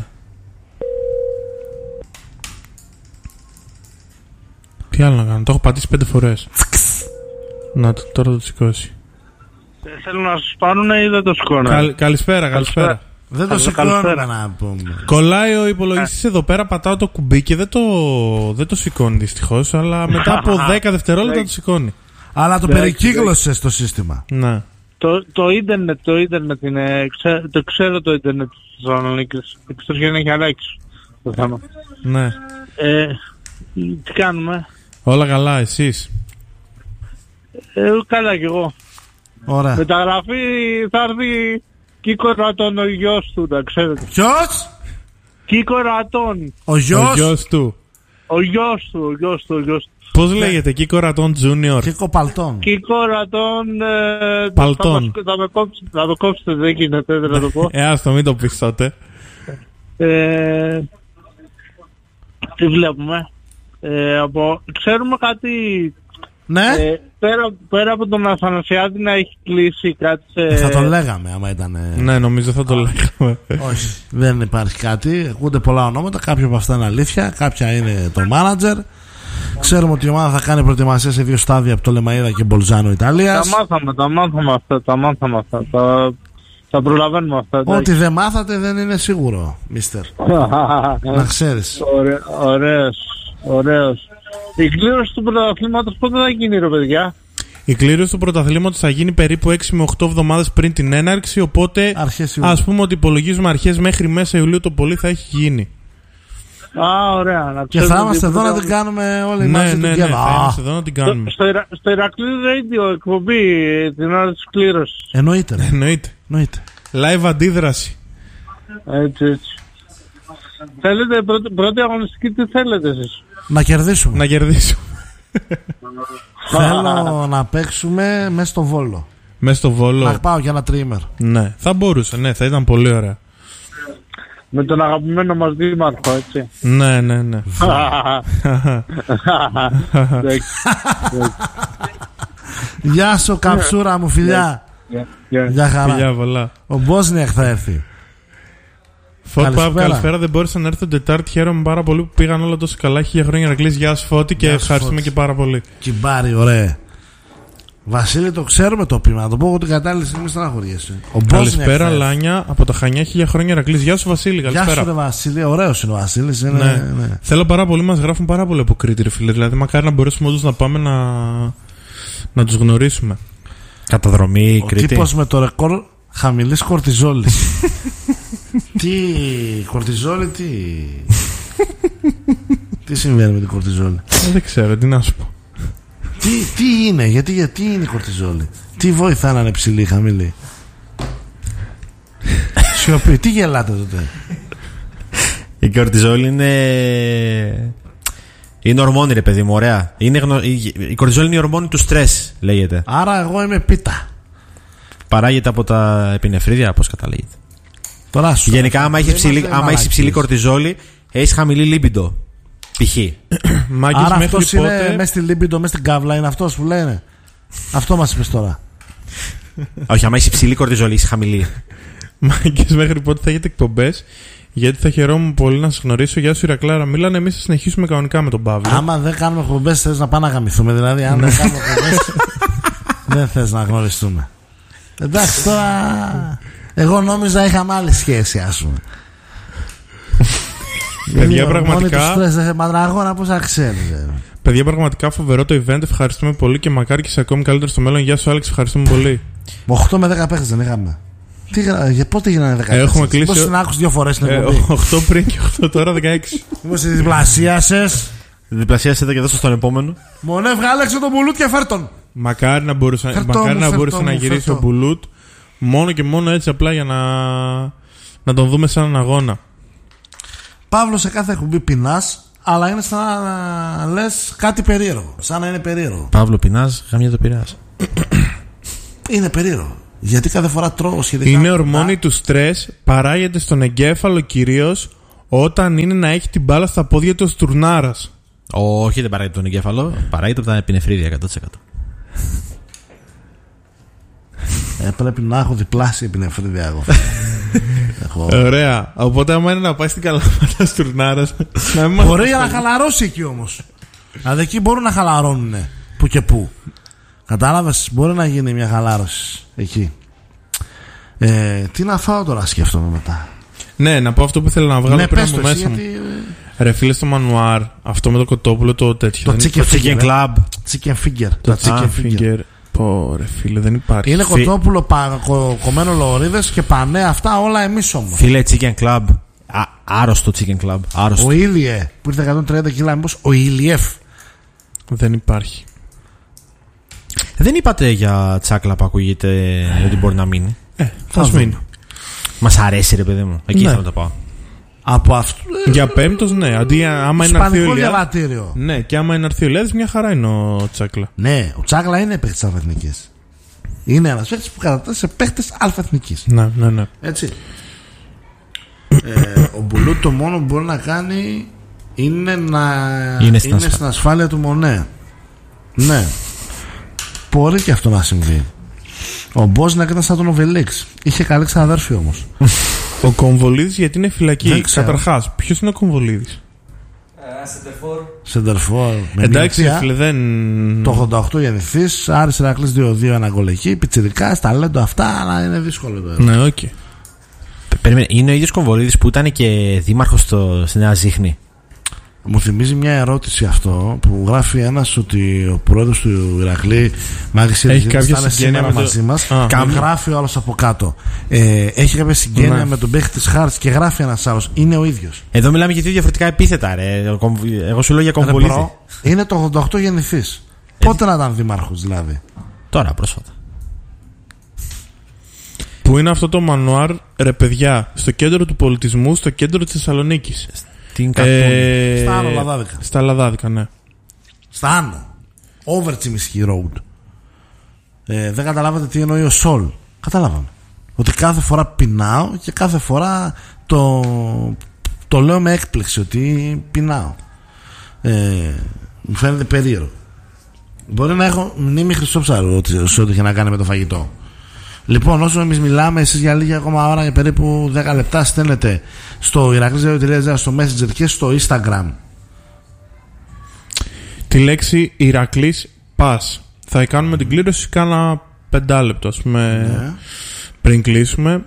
Τι άλλο να κάνω, το έχω πατήσει πέντε φορές. Να το, τώρα το σηκώσει. Θέλω να σου πάρουν ή δεν το σηκώνω. Καλ, καλησπέρα, καλησπέρα. Δεν το σηκώνουμε να πούμε. Κολλάει ο υπολογιστής εδώ πέρα, πατάω το κουμπί και δεν το, δεν το σηκώνει δυστυχώς, αλλά μετά από δέκα δευτερόλεπτα το σηκώνει. Αλλά το περικύκλωσε στο σύστημα. Ναι. Το, το ίντερνετ, το ίντερνετ είναι, ξέ, το ξέρω το ίντερνετ της Θεσσαλονίκης. Εκτός για να έχει αλλάξει το θέμα. Ναι. Ε, τι κάνουμε? Όλα καλά, εσείς? Ε, καλά κι εγώ. Ωραία. Μεταγραφή θα έρθει Κίκο Ρατών, ο γιος του, να ξέρετε. Ποιος? Κίκο Ρατών. Ο γιος? Ο γιος του. Ο γιος του, ο γιος του, ο γιος του. Πώς λέγεται, Κίκο Ρατών Junior? Κίκο Παλτών. Κίκο Ρατών. Ε, Παλτών. Θα, θα, με κόψετε, θα με κόψετε, δεν γίνεται, δεν θα το πω. Ε, άστο, μην το πεις τότε. Ε, τι βλέπουμε? Ε, από, ξέρουμε κάτι. Ναι. Ε, πέρα, πέρα από τον Αθανασιάδη να έχει κλείσει κάτι σε... Ε, θα το λέγαμε άμα ήταν. Ναι, νομίζω θα το λέγαμε. Όχι, δεν υπάρχει κάτι. Ακούγονται πολλά ονόματα. Κάποια από αυτά είναι αλήθεια. Κάποια είναι το μάνατζερ. Ξέρουμε ότι η ομάδα θα κάνει προετοιμασία σε δύο στάδια από το Λεμαΐδα και Μπολζάνο Ιταλίας. Τα μάθαμε, τα μάθαμε αυτά. Τα μάθαμε αυτά. Τα, τα προλαβαίνουμε αυτά. Ό,τι δεν μάθατε δεν είναι σίγουρο, μίστερ. Να ξέρεις. Ωραί, ωραίος, ωραίος. Η κλήρωση του πρωταθλήματος πότε θα γίνει, ρε παιδιά? Η κλήρωση του πρωταθλήματος θα γίνει περίπου έξι με οκτώ εβδομάδες πριν την έναρξη, οπότε ας πούμε ότι υπολογίζουμε αρχές μέχρι μέσα Ιουλίου το πολύ θα έχει γίνει. Α, ωραία. Να και θα είμαστε εδώ να την κάνουμε όλοι ναι, μαζί. Ναι, ναι, ναι, θα είμαστε εδώ να την κάνουμε. Στο, στο, στο Ηρακλή Radio εκπομπή την ώρα της κλήρωσης. Εννοείται. Ναι. Εννοείται. Εννοείται. Live αντίδραση. Έτσι, έτσι. Θέλετε πρώτη, πρώτη αγωνιστική, τι θέλετε εσείς? Να κερδίσουμε. Να κερδίσουμε. Θέλω να παίξουμε μέσα στο Βόλο. Μέσα στο Βόλο. Να πάω για ένα τριήμερο. Ναι, θα μπορούσε, ναι, θα ήταν πολύ ωραία. Με τον αγαπημένο μας δήμαρχο, έτσι. Ναι, ναι, ναι. Γεια σου, καψούρα μου, φιλιά. Γεια χαρά. Φιλιά πολλά. Ο Μπόσνιακ θα έρθει. Φωτ, καλησπέρα. Δεν μπόρεσα να έρθω την Τετάρτη. Χαίρομαι πάρα πολύ που πήγαν όλα τόσο καλά. Χίλια χρόνια να κλείσει. Γεια σου, Φώτη, και ευχαριστούμε και πάρα πολύ. Κυμπάρι, ωραία. Βασίλη, το ξέρουμε το πείμα. Να το πω εγώ την κατάλληλη στιγμή στεναχωριέσαι. Καλησπέρα, Λάνια, από τα Χανιά. Χίλια χρόνια να κλείσει. Γεια σου, Βασίλη, καλησπέρα. Γεια σου, ρε Βασίλη. Ωραίος είναι ο Βασίλης. Είναι... Ναι. Ναι. Θέλω πάρα πολύ, μας γράφουν πάρα πολύ από Κρήτη, ρε φίλε. Δηλαδή, μακάρι να μπορέσουμε όντως να πάμε να, να τους γνωρίσουμε. Καταδρομή, ο Κρήτη. Ο τύπος με το ρεκόρ χαμηλής κορτιζόλης. Τι κορτιζόλη, τι. Τι συμβαίνει με την κορτιζόλη? Δεν ξέρω, τι να σου πω. Τι, τι είναι, γιατί, γιατί είναι η κορτιζόλη? Τι βοηθά να είναι ψηλή ή χαμηλή? Σιωπή, τι γελάτε τότε? Η κορτιζόλη είναι. Είναι ορμόνη, ρε παιδί μου, ωραία. Είναι γνω... Η κορτιζόλη είναι η ορμόνη του στρες, λέγεται. Άρα εγώ είμαι πίτα. Παράγεται από τα επινεφρίδια, πώς καταλήγεται. Τώρα σου γενικά, άμα έχει ψηλή, ψηλή κορτιζόλη, έχει χαμηλή λίμπιντο. Π.χ. Άρα αυτός είναι πότε... μέσα στη λίμπιντο, μέσα στην κάβλα, είναι αυτός που λένε. Αυτό μας είπες τώρα. Όχι, άμα έχει ψηλή κορτιζόλη, είσαι χαμηλή. Μάγκες, μέχρι πότε θα έχετε εκπομπές? Γιατί θα χαιρόμουν πολύ να σας γνωρίσω. Γεια σου, Ηρακλάρα. Μίλανε, εμείς θα συνεχίσουμε κανονικά με τον Παύλο. Άμα δεν κάνουμε εκπομπές, θες να πάμε να γαμηθούμε? Δηλαδή, αν δεν κάνουμε εκπομπές, δεν θες να γνωριστούμε. Εντάξει, τώρα. Εγώ νόμιζα είχαμε άλλη σχέση, ας πούμε. Παιδιά, πραγματικά. Μαντραγώνα, πώς θα ξέρεις. Παιδιά, πραγματικά φοβερό το event. Ευχαριστούμε πολύ και μακάρι και σε ακόμη καλύτερο στο μέλλον. Γεια σου, Άλεξ. Ευχαριστούμε πολύ. οκτώ με δέκα παίχτες δεν είχαμε? Τι, για πότε γίνανε δέκα? Έχουμε κλείσει. Πώς την άκουσες δύο φορές στην εκπομπή? οκτώ πριν και οκτώ τώρα, δεκαέξι. Μήπως τη διπλασίασες? Διπλασίασες και δώσε στον επόμενο. Μονέ, βγάλεξε τον Μπουλούτ και φέρτον. Μακάρι να μπορούσε, μακάρι να, μπορούσε να γυρίσει ο Μπουλούτ. Μόνο και μόνο έτσι απλά για να. να τον δούμε σε έναν αγώνα. Παύλο, σε κάθε εκπομπή πεινάς, αλλά είναι σαν να λες κάτι περίεργο. Σαν να είναι περίεργο. Παύλο, πεινάς, γαμιά το πειράς. Είναι περίεργο. Γιατί κάθε φορά τρώω σχετικά. Είναι ορμόνη του στρες, παράγεται στον εγκέφαλο κυρίως όταν είναι να έχει την μπάλα στα πόδια του τουρνάρας. Όχι, δεν παράγεται τον εγκέφαλο, παράγεται από τα επινεφρίδια εκατό τοις εκατό. Ε, πρέπει να έχω διπλάσια επινεφρίδια εγώ. έχω... Ωραία. Οπότε, άμα είναι να πάει στην Καλαμάτα τουρνάρας, να μην μπορεί να χαλαρώσει εκεί όμως. Δηλαδή εκεί μπορούν να χαλαρώνουν που και που. Κατάλαβες, μπορεί να γίνει μια χαλάρωση εκεί. Ε, τι να φάω τώρα, σκέφτομαι μετά. Ναι, να πω αυτό που ήθελα να βγάλω ναι, πριν από μέσα γιατί... μου. Ρε φίλε, στο μανουάρ, αυτό με το κοτόπουλο το τέτοιο. Το chicken, chicken club. Chicken finger. Το chicken finger. Πω ρε φίλε, δεν υπάρχει. Είναι κοτόπουλο, πα, κο, κομμένο λωρίδες και πανέ, αυτά όλα εμείς όμως. Φίλε, chicken club. Α, άρρωστο chicken club. Άρρωστο. Ο Ήλιε που ήρθε εκατόν τριάντα κιλά, μήπως ο Ήλιεφ. Δεν υπάρχει. Δεν είπατε για τσάκλα που ακούγεται ότι μπορεί να μείνει. Ε, θα σου μείνει. Μας αρέσει ρε παιδί μου. Εκεί ναι. θα το πάω. Από αυτό. Για πέμπτος, ναι. Αντί άμα είναι Ισπανικό διαβατήριο. Ναι, και άμα είναι αρθεί ο Λιάδης, μια χαρά είναι ο Τσάκλα. Ναι, ο Τσάκλα είναι παίκτης αλφαεθνικής. Είναι ένας παίκτης που κατατάσσει σε παίκτες αλφαεθνικής. Ναι, ναι, ναι. Έτσι. ε, ο Μπουλού το μόνο που μπορεί να κάνει είναι να είναι στην, είναι ασφα... στην ασφάλεια του Μονέ. Ναι. Μπορεί και αυτό να συμβεί. Ο Μπόσνακ ήταν σαν τον Οβελίξ. Είχε καλή ξαναδέρφη όμως. Ο Κομβολίδης γιατί είναι φυλακή. Καταρχάς, ποιος είναι ο Κομβολίδης? Σεντερφόρ. Σεντερφόρ. Εντάξει, φίλε, δεν. Το ογδόντα οκτώ γεννηθής, Άρης Ηρακλής δύο δύο αναγκολική, πιτσιρικά, ταλέντο αυτά, αλλά είναι δύσκολο το έργο. Ναι, οκ. Okay. Περίμενε, είναι ο ίδιος Κομβολίδης που ήταν και δήμαρχος στο, στη Νέα Ζήχνη. Μου θυμίζει μια ερώτηση αυτό που γράφει ένας ότι ο πρόεδρος του Ηρακλή Μάγης Ιρακλής θα είναι σήμερα το... μαζί μας. Α, και γράφει ο άλλος από κάτω. Ε, έχει κάποια συγγένεια ναι. με τον παίχτη της Χάρτς και γράφει ένας άλλος. Είναι ο ίδιος. Εδώ μιλάμε για δύο διαφορετικά επίθετα, ρε. Εγώ σου λέω για Κομβολίδη. Είναι το ογδόντα οκτώ γεννηθής. Ε, Πότε να ήταν δήμαρχος δηλαδή? Τώρα, πρόσφατα. Που είναι αυτό το μανουάρ, ρε παιδιά, στο κέντρο του πολιτισμού, στο κέντρο της Θεσσαλονίκης. Ε, στα Άνω Λαδάδικα. Στα Λαδάδικα, ναι. Στα Άνω. Over Τσιμισκή Road. Ε, δεν καταλάβατε τι εννοεί ο Σολ. Καταλάβαμε. Ότι κάθε φορά πεινάω και κάθε φορά το, το λέω με έκπληξη ότι πεινάω. Ε, μου φαίνεται περίεργο. Μπορεί να έχω μνήμη Χρυσόψαρου σε ό,τι έχει να κάνει με το φαγητό. Λοιπόν, όσο εμείς μιλάμε, εσείς για λίγη ακόμα ώρα, για περίπου δέκα λεπτά, στέλνετε στο ηρακλής δύο τελεία zero στο Messenger και στο Instagram τη λέξη Ηρακλής Pass. Θα κάνουμε την κλήρωση κάνα πεντάλεπτο, ας πούμε, ναι. πριν κλείσουμε.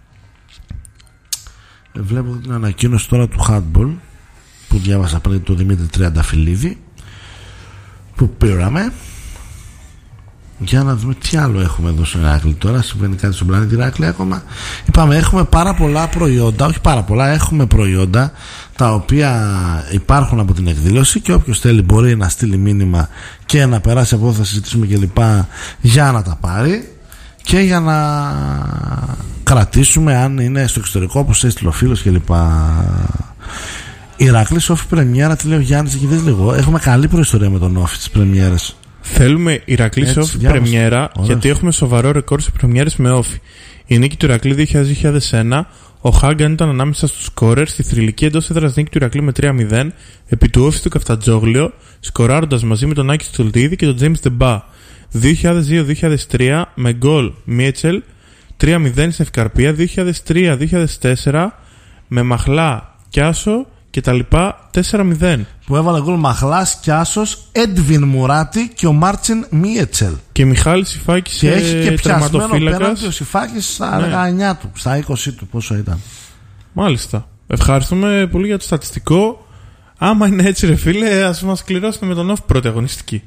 Βλέπω την ανακοίνωση τώρα του handball που διάβασα πριν, του Δημήτρη Τριανταφυλλίδη, που πήραμε. Για να δούμε τι άλλο έχουμε εδώ στο Ηράκλειο. Τώρα συμβαίνει κάτι στον πλανήτη Ηράκλειο ακόμα. Είπαμε, έχουμε πάρα πολλά προϊόντα. Όχι πάρα πολλά, έχουμε προϊόντα τα οποία υπάρχουν από την εκδήλωση και όποιος θέλει μπορεί να στείλει μήνυμα και να περάσει από εδώ, θα συζητήσουμε κλπ. Για να τα πάρει και για να κρατήσουμε αν είναι στο εξωτερικό, όπως έστειλε ο φίλος κλπ. Ηράκλειος όφη πρεμιέρα, τι λέει ο Γιάννης εκεί, δες λίγο. Έχουμε καλή προϊστορία με τον όφη της πρεμιέρας. Θέλουμε Ηρακλή σε όφη πρεμιέρα, γιατί έχουμε σοβαρό ρεκόρ σε πρεμιέρες με όφη. Η νίκη του Ηρακλή δύο χιλιάδες ένα, ο Χάγκαν ήταν ανάμεσα στους σκόρερ στη θρυλική εντός έδρας νίκη του Ηρακλή με τρία μηδέν επί του όφη του Καφτατζόγλιο, σκοράροντας μαζί με τον Άκη Στουλτίδη και τον Τζέιμς Ντεμπά. δύο χιλιάδες δύο δύο χιλιάδες τρία με γκολ Μίετσελ, τρία μηδέν στην Ευκαρπία, δύο χιλιάδες τρία δύο χιλιάδες τέσσερα με Μαχλά, Κιάσο και τα λοιπά, τέσσερα μηδέν. Που έβαλε γκολ Μαχλάς, Κιάσος, Έντβιν Μουράτη και ο Μάρτσιν Μίετσελ. Και Μιχάλης Σιφάκης, και έχει και πιασμένο πέναντι ο Σιφάκης στα ναι. δεκαεννιά του, στα είκοσι του, πόσο ήταν. Μάλιστα. Ευχαριστούμε πολύ για το στατιστικό. Άμα είναι έτσι, ρε φίλε, ας μας κληρώσουμε με τον όφη πρώτη αγωνιστική.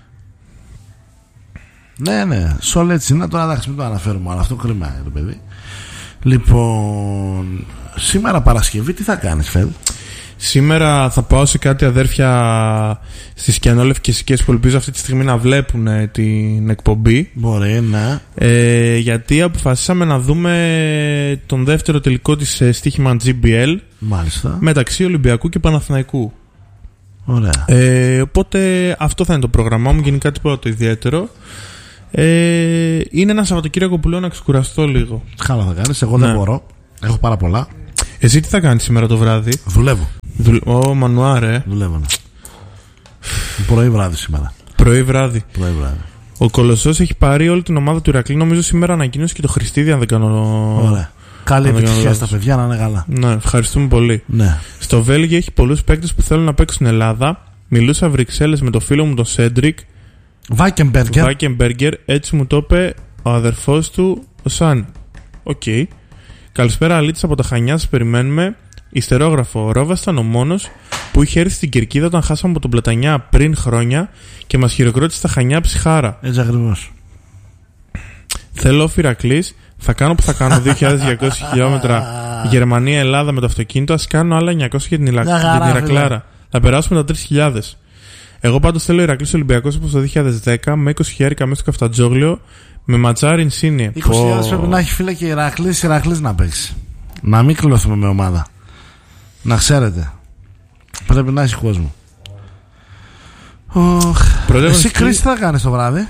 Ναι, ναι, σόλ έτσι είναι. Τώρα εντάξει, μην το αναφέρουμε, αλλά αυτό κρίμα είναι το παιδί. Λοιπόν, σήμερα Παρασκευή τι θα κάνεις, Φελ? Σήμερα θα πάω σε κάτι αδέρφια στις Κιανόλευκες Οικίες που ελπίζω αυτή τη στιγμή να βλέπουν ε, την εκπομπή. Μπορεί, ναι. Ε, γιατί αποφασίσαμε να δούμε τον δεύτερο τελικό της ε, στοίχημα τζι μπι ελ. Μάλιστα. Μεταξύ Ολυμπιακού και Παναθηναϊκού. Ωραία. Ε, οπότε αυτό θα είναι το πρόγραμμά μου. Γενικά τίποτα το ιδιαίτερο. Ε, είναι ένα Σαββατοκύριακο που λέω να ξεκουραστώ λίγο. Χάλα θα κάνεις. Εγώ ναι. δεν μπορώ. Έχω πάρα πολλά. Εσύ τι θα κάνεις σήμερα το βράδυ? Δουλεύω. Δουλ... Ω, Μανουάρε. Δουλεύω, ναι. Πρωί βράδυ σήμερα. Πρωί βράδυ. Πρωί βράδυ. Ο Κολοσσός έχει πάρει όλη την ομάδα του Ηρακλή. Νομίζω σήμερα ανακοίνωσε και το Χριστίδη, αν δεν κάνω. Ωραία. Καλή επιτυχία στα παιδιά, να είναι καλά. Ναι, ευχαριστούμε πολύ. Ναι. Στο Βέλγιο έχει πολλούς παίκτες που θέλουν να παίξουν στην Ελλάδα. Μιλούσα Βρυξέλλες με το φίλο μου τον Σέντρικ Βάκεμπεργκερ. Βάκεμπεργκερ, έτσι μου το είπε ο αδερφός του, ο Σαν. Οκ. Okay. Καλησπέρα, Αλίτης από τα Χανιά, σας περιμένουμε. Ιστερόγραφο. Ο Ρόβας ήταν ο μόνος που είχε έρθει στην Κερκίδα όταν χάσαμε από τον Πλατανιά πριν χρόνια και μας χειροκρότησε στα Χανιά ψυχάρα. Έτσι ακριβώς. Θέλω Φυρακλής. Θα κάνω που θα κάνω δύο χιλιάδες διακόσια χιλιόμετρα Γερμανία-Ελλάδα με το αυτοκίνητο. Ας κάνω άλλα εννιακόσια για την Ηρακλάρα. Θα περάσουμε τα τρεις χιλιάδες. Εγώ πάντως θέλω Ηρακλής Ολυμπιακός όπως το δύο χιλιάδες δέκα με είκοσι χιλιάδες μέσα στο Καφτατζόγλιο με ματσάρι Ινσίνιε. είκοσι χιλιάδες πρέπει να έχει, φίλε, και Ηρακλής, Ηρακλής να παίξει. Να μην κλωθούμε με ομάδα. Να ξέρετε. Πρέπει να έχει κόσμο. Oh. Εσύ, Κρίστη, τι θα κάνεις το βράδυ?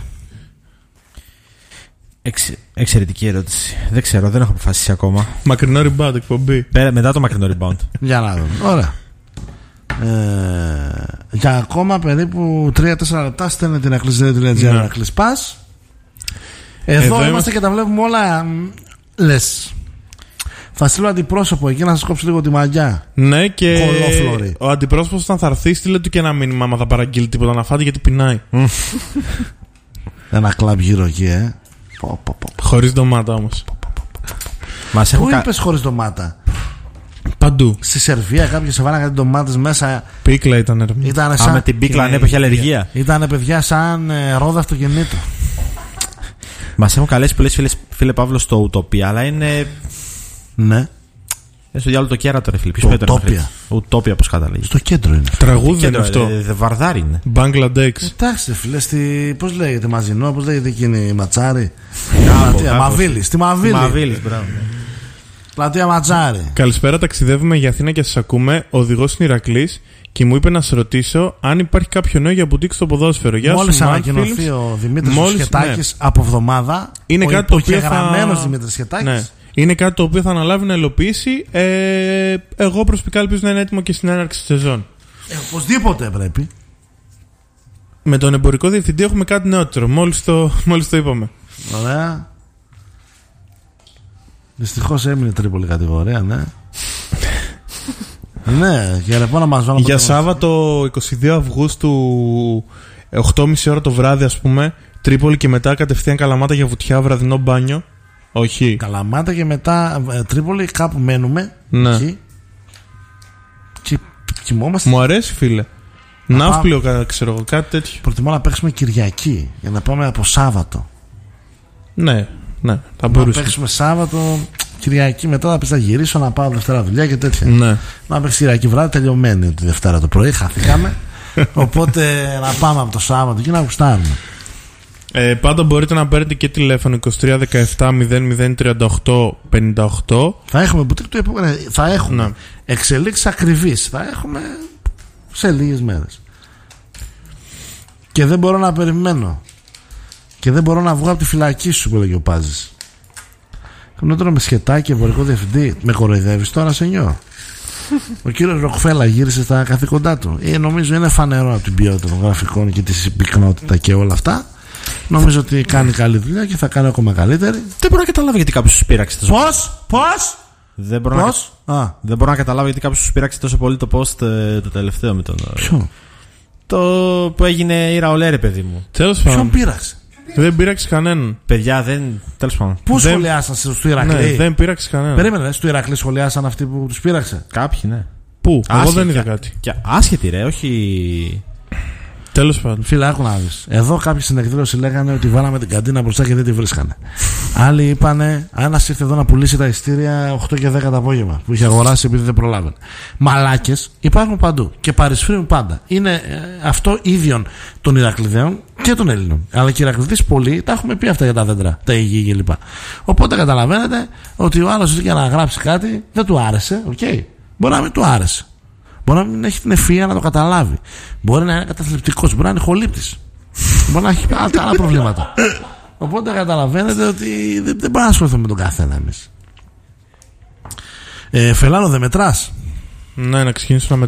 Εξ, εξαιρετική ερώτηση. Δεν ξέρω, δεν έχω αποφασίσει ακόμα. Μακρινό rebound εκπομπή. Πέρα, μετά το μακρινό rebound. Για να δούμε. Ωραία. Ε, για ακόμα περίπου τρία τέσσερα λεπτά στέλνε την Ηρακλής.gr να κλεισπάς. Εδώ, Εδώ είμαστε, είμαστε και τα βλέπουμε όλα. Λες. Θα στείλω αντιπρόσωπο εκεί να σας κόψω λίγο τη μαγιά. Ναι, και κολόφλωρη. Ο αντιπρόσωπος όταν θα έρθει, στείλε του και ένα μήνυμα. Άμα θα παραγγείλει τίποτα να φάτε γιατί πεινάει. Ένα κλαμπ γύρω εκεί, ε. Χωρίς ντομάτα όμως. Πού είπες χωρίς ντομάτα? Παντού. Στη Σερβία κάποιοι σε βάλανε κάτι ντομάτες μέσα. Πίκλα ήταν. Ήτανε σαν... Α, με την πίκλα αν έπαιχε αλλεργία. Ήτανε, παιδιά, σαν ε, ρόδα αυτοκινήτου. Μας έχουν καλέσει πολλές φίλες, φίλε Παύλο, στο Ουτοπία, αλλά είναι. Ναι. Στο διάλογο το κέρατο, ρε φίλε. Ποιος το Ουτοπία. Ουτοπία, πώς καταλήγει. Στο κέντρο είναι. Τραγούδι είναι αυτό. Δε βαρδάρι είναι. Μπαγκλαντέξ. Εντάξει, φίλε, στη... πώς λέγεται, Μαζινό, πώς λέγεται εκείνη η Ματσάρη. Μαβίλη. Στη Μαβίλη. Πλατεία Ματσάρη. Καλησπέρα, ταξιδεύουμε για Αθήνα και σας ακούμε. Ο οδηγός είναι Ηρακλής και μου είπε να σε ρωτήσω αν υπάρχει κάποιο νέο για μπουτίκ στο ποδόσφαιρο. Μόλις ανακοινωθεί ο Δημήτρης Σχετάκης, ναι, από εβδομάδα. Είναι ο κάτι το οποίο θα... Δημήτρης Σχετάκης. Ναι. Είναι κάτι το οποίο θα αναλάβει να υλοποιήσει. Ε, εγώ προσωπικά ελπίζω να είναι έτοιμο και στην έναρξη της σεζόν. Ε, οπωσδήποτε πρέπει. Με τον εμπορικό διευθυντή έχουμε κάτι νεότερο. Μόλις το, μόλις το είπαμε. Ωραία. Δυστυχώς έμεινε τρίπολη κατηγορία, ναι. Ναι, για λοιπόν να μας βάλω. Για Σάββατο εικοστή δεύτερη Αυγούστου, οκτώ και μισή ώρα το βράδυ, ας πούμε, Τρίπολη και μετά κατευθείαν Καλαμάτα για βουτιά, βραδινό μπάνιο. Όχι. Καλαμάτα και μετά ε, Τρίπολη, κάπου μένουμε. Ναι. Εκεί. Και κοιμόμαστε. Μου αρέσει, φίλε. Ναύπλιο, πά... ξέρω εγώ, κάτι τέτοιο. Προτιμώ να παίξουμε Κυριακή για να πάμε από Σάββατο. Ναι, ναι, θα μπορούσαμε. Να παίξουμε Σάββατο, Κυριακή μετά θα πει να γυρίσω, να πάω Δευτέρα δουλειά και τέτοια. Ναι. Να παίξει Κυριακή βράδυ, τελειωμένη τη Δευτέρα το πρωί, χαθήκαμε. Οπότε να πάμε από το Σάββατο και να γουστάρουμε. Ε, πάντα μπορείτε να παίρνετε και τηλέφωνο είκοσι τρία δεκαεπτά μηδέν μηδέν τριάντα οκτώ πενήντα οκτώ. Θα έχουμε μπουτίκ του επόμενου. Θα έχουμε ναι. εξελίξεις ακριβείς. Θα έχουμε σε λίγες μέρες. Και δεν μπορώ να περιμένω. Και δεν μπορώ να βγω από τη φυλακή σου, που έλεγε ο Πάζης. Κονότερο με Σχετάκη, εμπορικό διευθυντή. Με κοροϊδεύεις τώρα, σενιό? Ο κύριος Ροκφέλα γύρισε στα καθήκοντά του. Ε, νομίζω είναι φανερό από την ποιότητα των γραφικών και τη συμπυκνότητα και όλα αυτά. Νομίζω ότι κάνει καλή δουλειά και θα κάνει ακόμα καλύτερη. Δεν μπορώ να καταλάβω γιατί κάποιος σου πείραξε τόσο πολύ. Πώς, πώς, δεν μπορώ, πώς? Να... Α. Δεν μπορώ να καταλάβω γιατί κάποιος σου πείραξε τόσο πολύ το post ε, το τελευταίο με τον. Ποιο? Το που έγινε η Ραολέ, ρε παιδί μου. Τέλος πάντων. Ποιον πείραξε? Δεν πείραξε κανέναν. Παιδιά, δεν. Τέλος πάντων. Πού δεν... σχολιάσαν στο Ηρακλή? Ναι, δεν πείραξε κανέναν. Περίμενε, στο Ηρακλή σχολιάσαν αυτοί που τους πείραξε? Κάποιοι, ναι. Πού? Άσχετη, εγώ δεν είδα κάτι. Και άσχετη, ρε, όχι. Τέλος πάντων. Φίλε, άκου να δεις. Εδώ κάποιοι στην εκδήλωση λέγανε ότι βάλαμε την καντίνα μπροστά και δεν τη βρίσκανε. Άλλοι είπανε, ένας ήρθε εδώ να πουλήσει τα ειστήρια οκτώ και δέκα το απόγευμα που είχε αγοράσει επειδή δεν προλάβαινε. Μαλάκες υπάρχουν παντού και παρισφρίουν πάντα. Είναι ε, αυτό ίδιον των Ηρακλειδαίων και των Ελλήνων. Αλλά και οι Ηρακλειδείς πολλοί τα έχουμε πει αυτά για τα δέντρα, τα υγιή κλπ. Οπότε καταλαβαίνετε ότι ο άλλος για να γράψει κάτι δεν του άρεσε, okay. Μπορεί να μην του άρεσε. Μπορεί να μην έχει την ευφυΐα να το καταλάβει. Μπορεί να είναι καταθλιπτικός, μπορεί να είναι χολύπτης. Μπορεί να έχει άλλα προβλήματα. Οπότε καταλαβαίνετε ότι δεν, δεν μπορούμε να ασχοληθούμε με τον καθένα εμείς. Ε, Φελάνο, δεν μετράς? Ναι, να ξεκινήσουμε να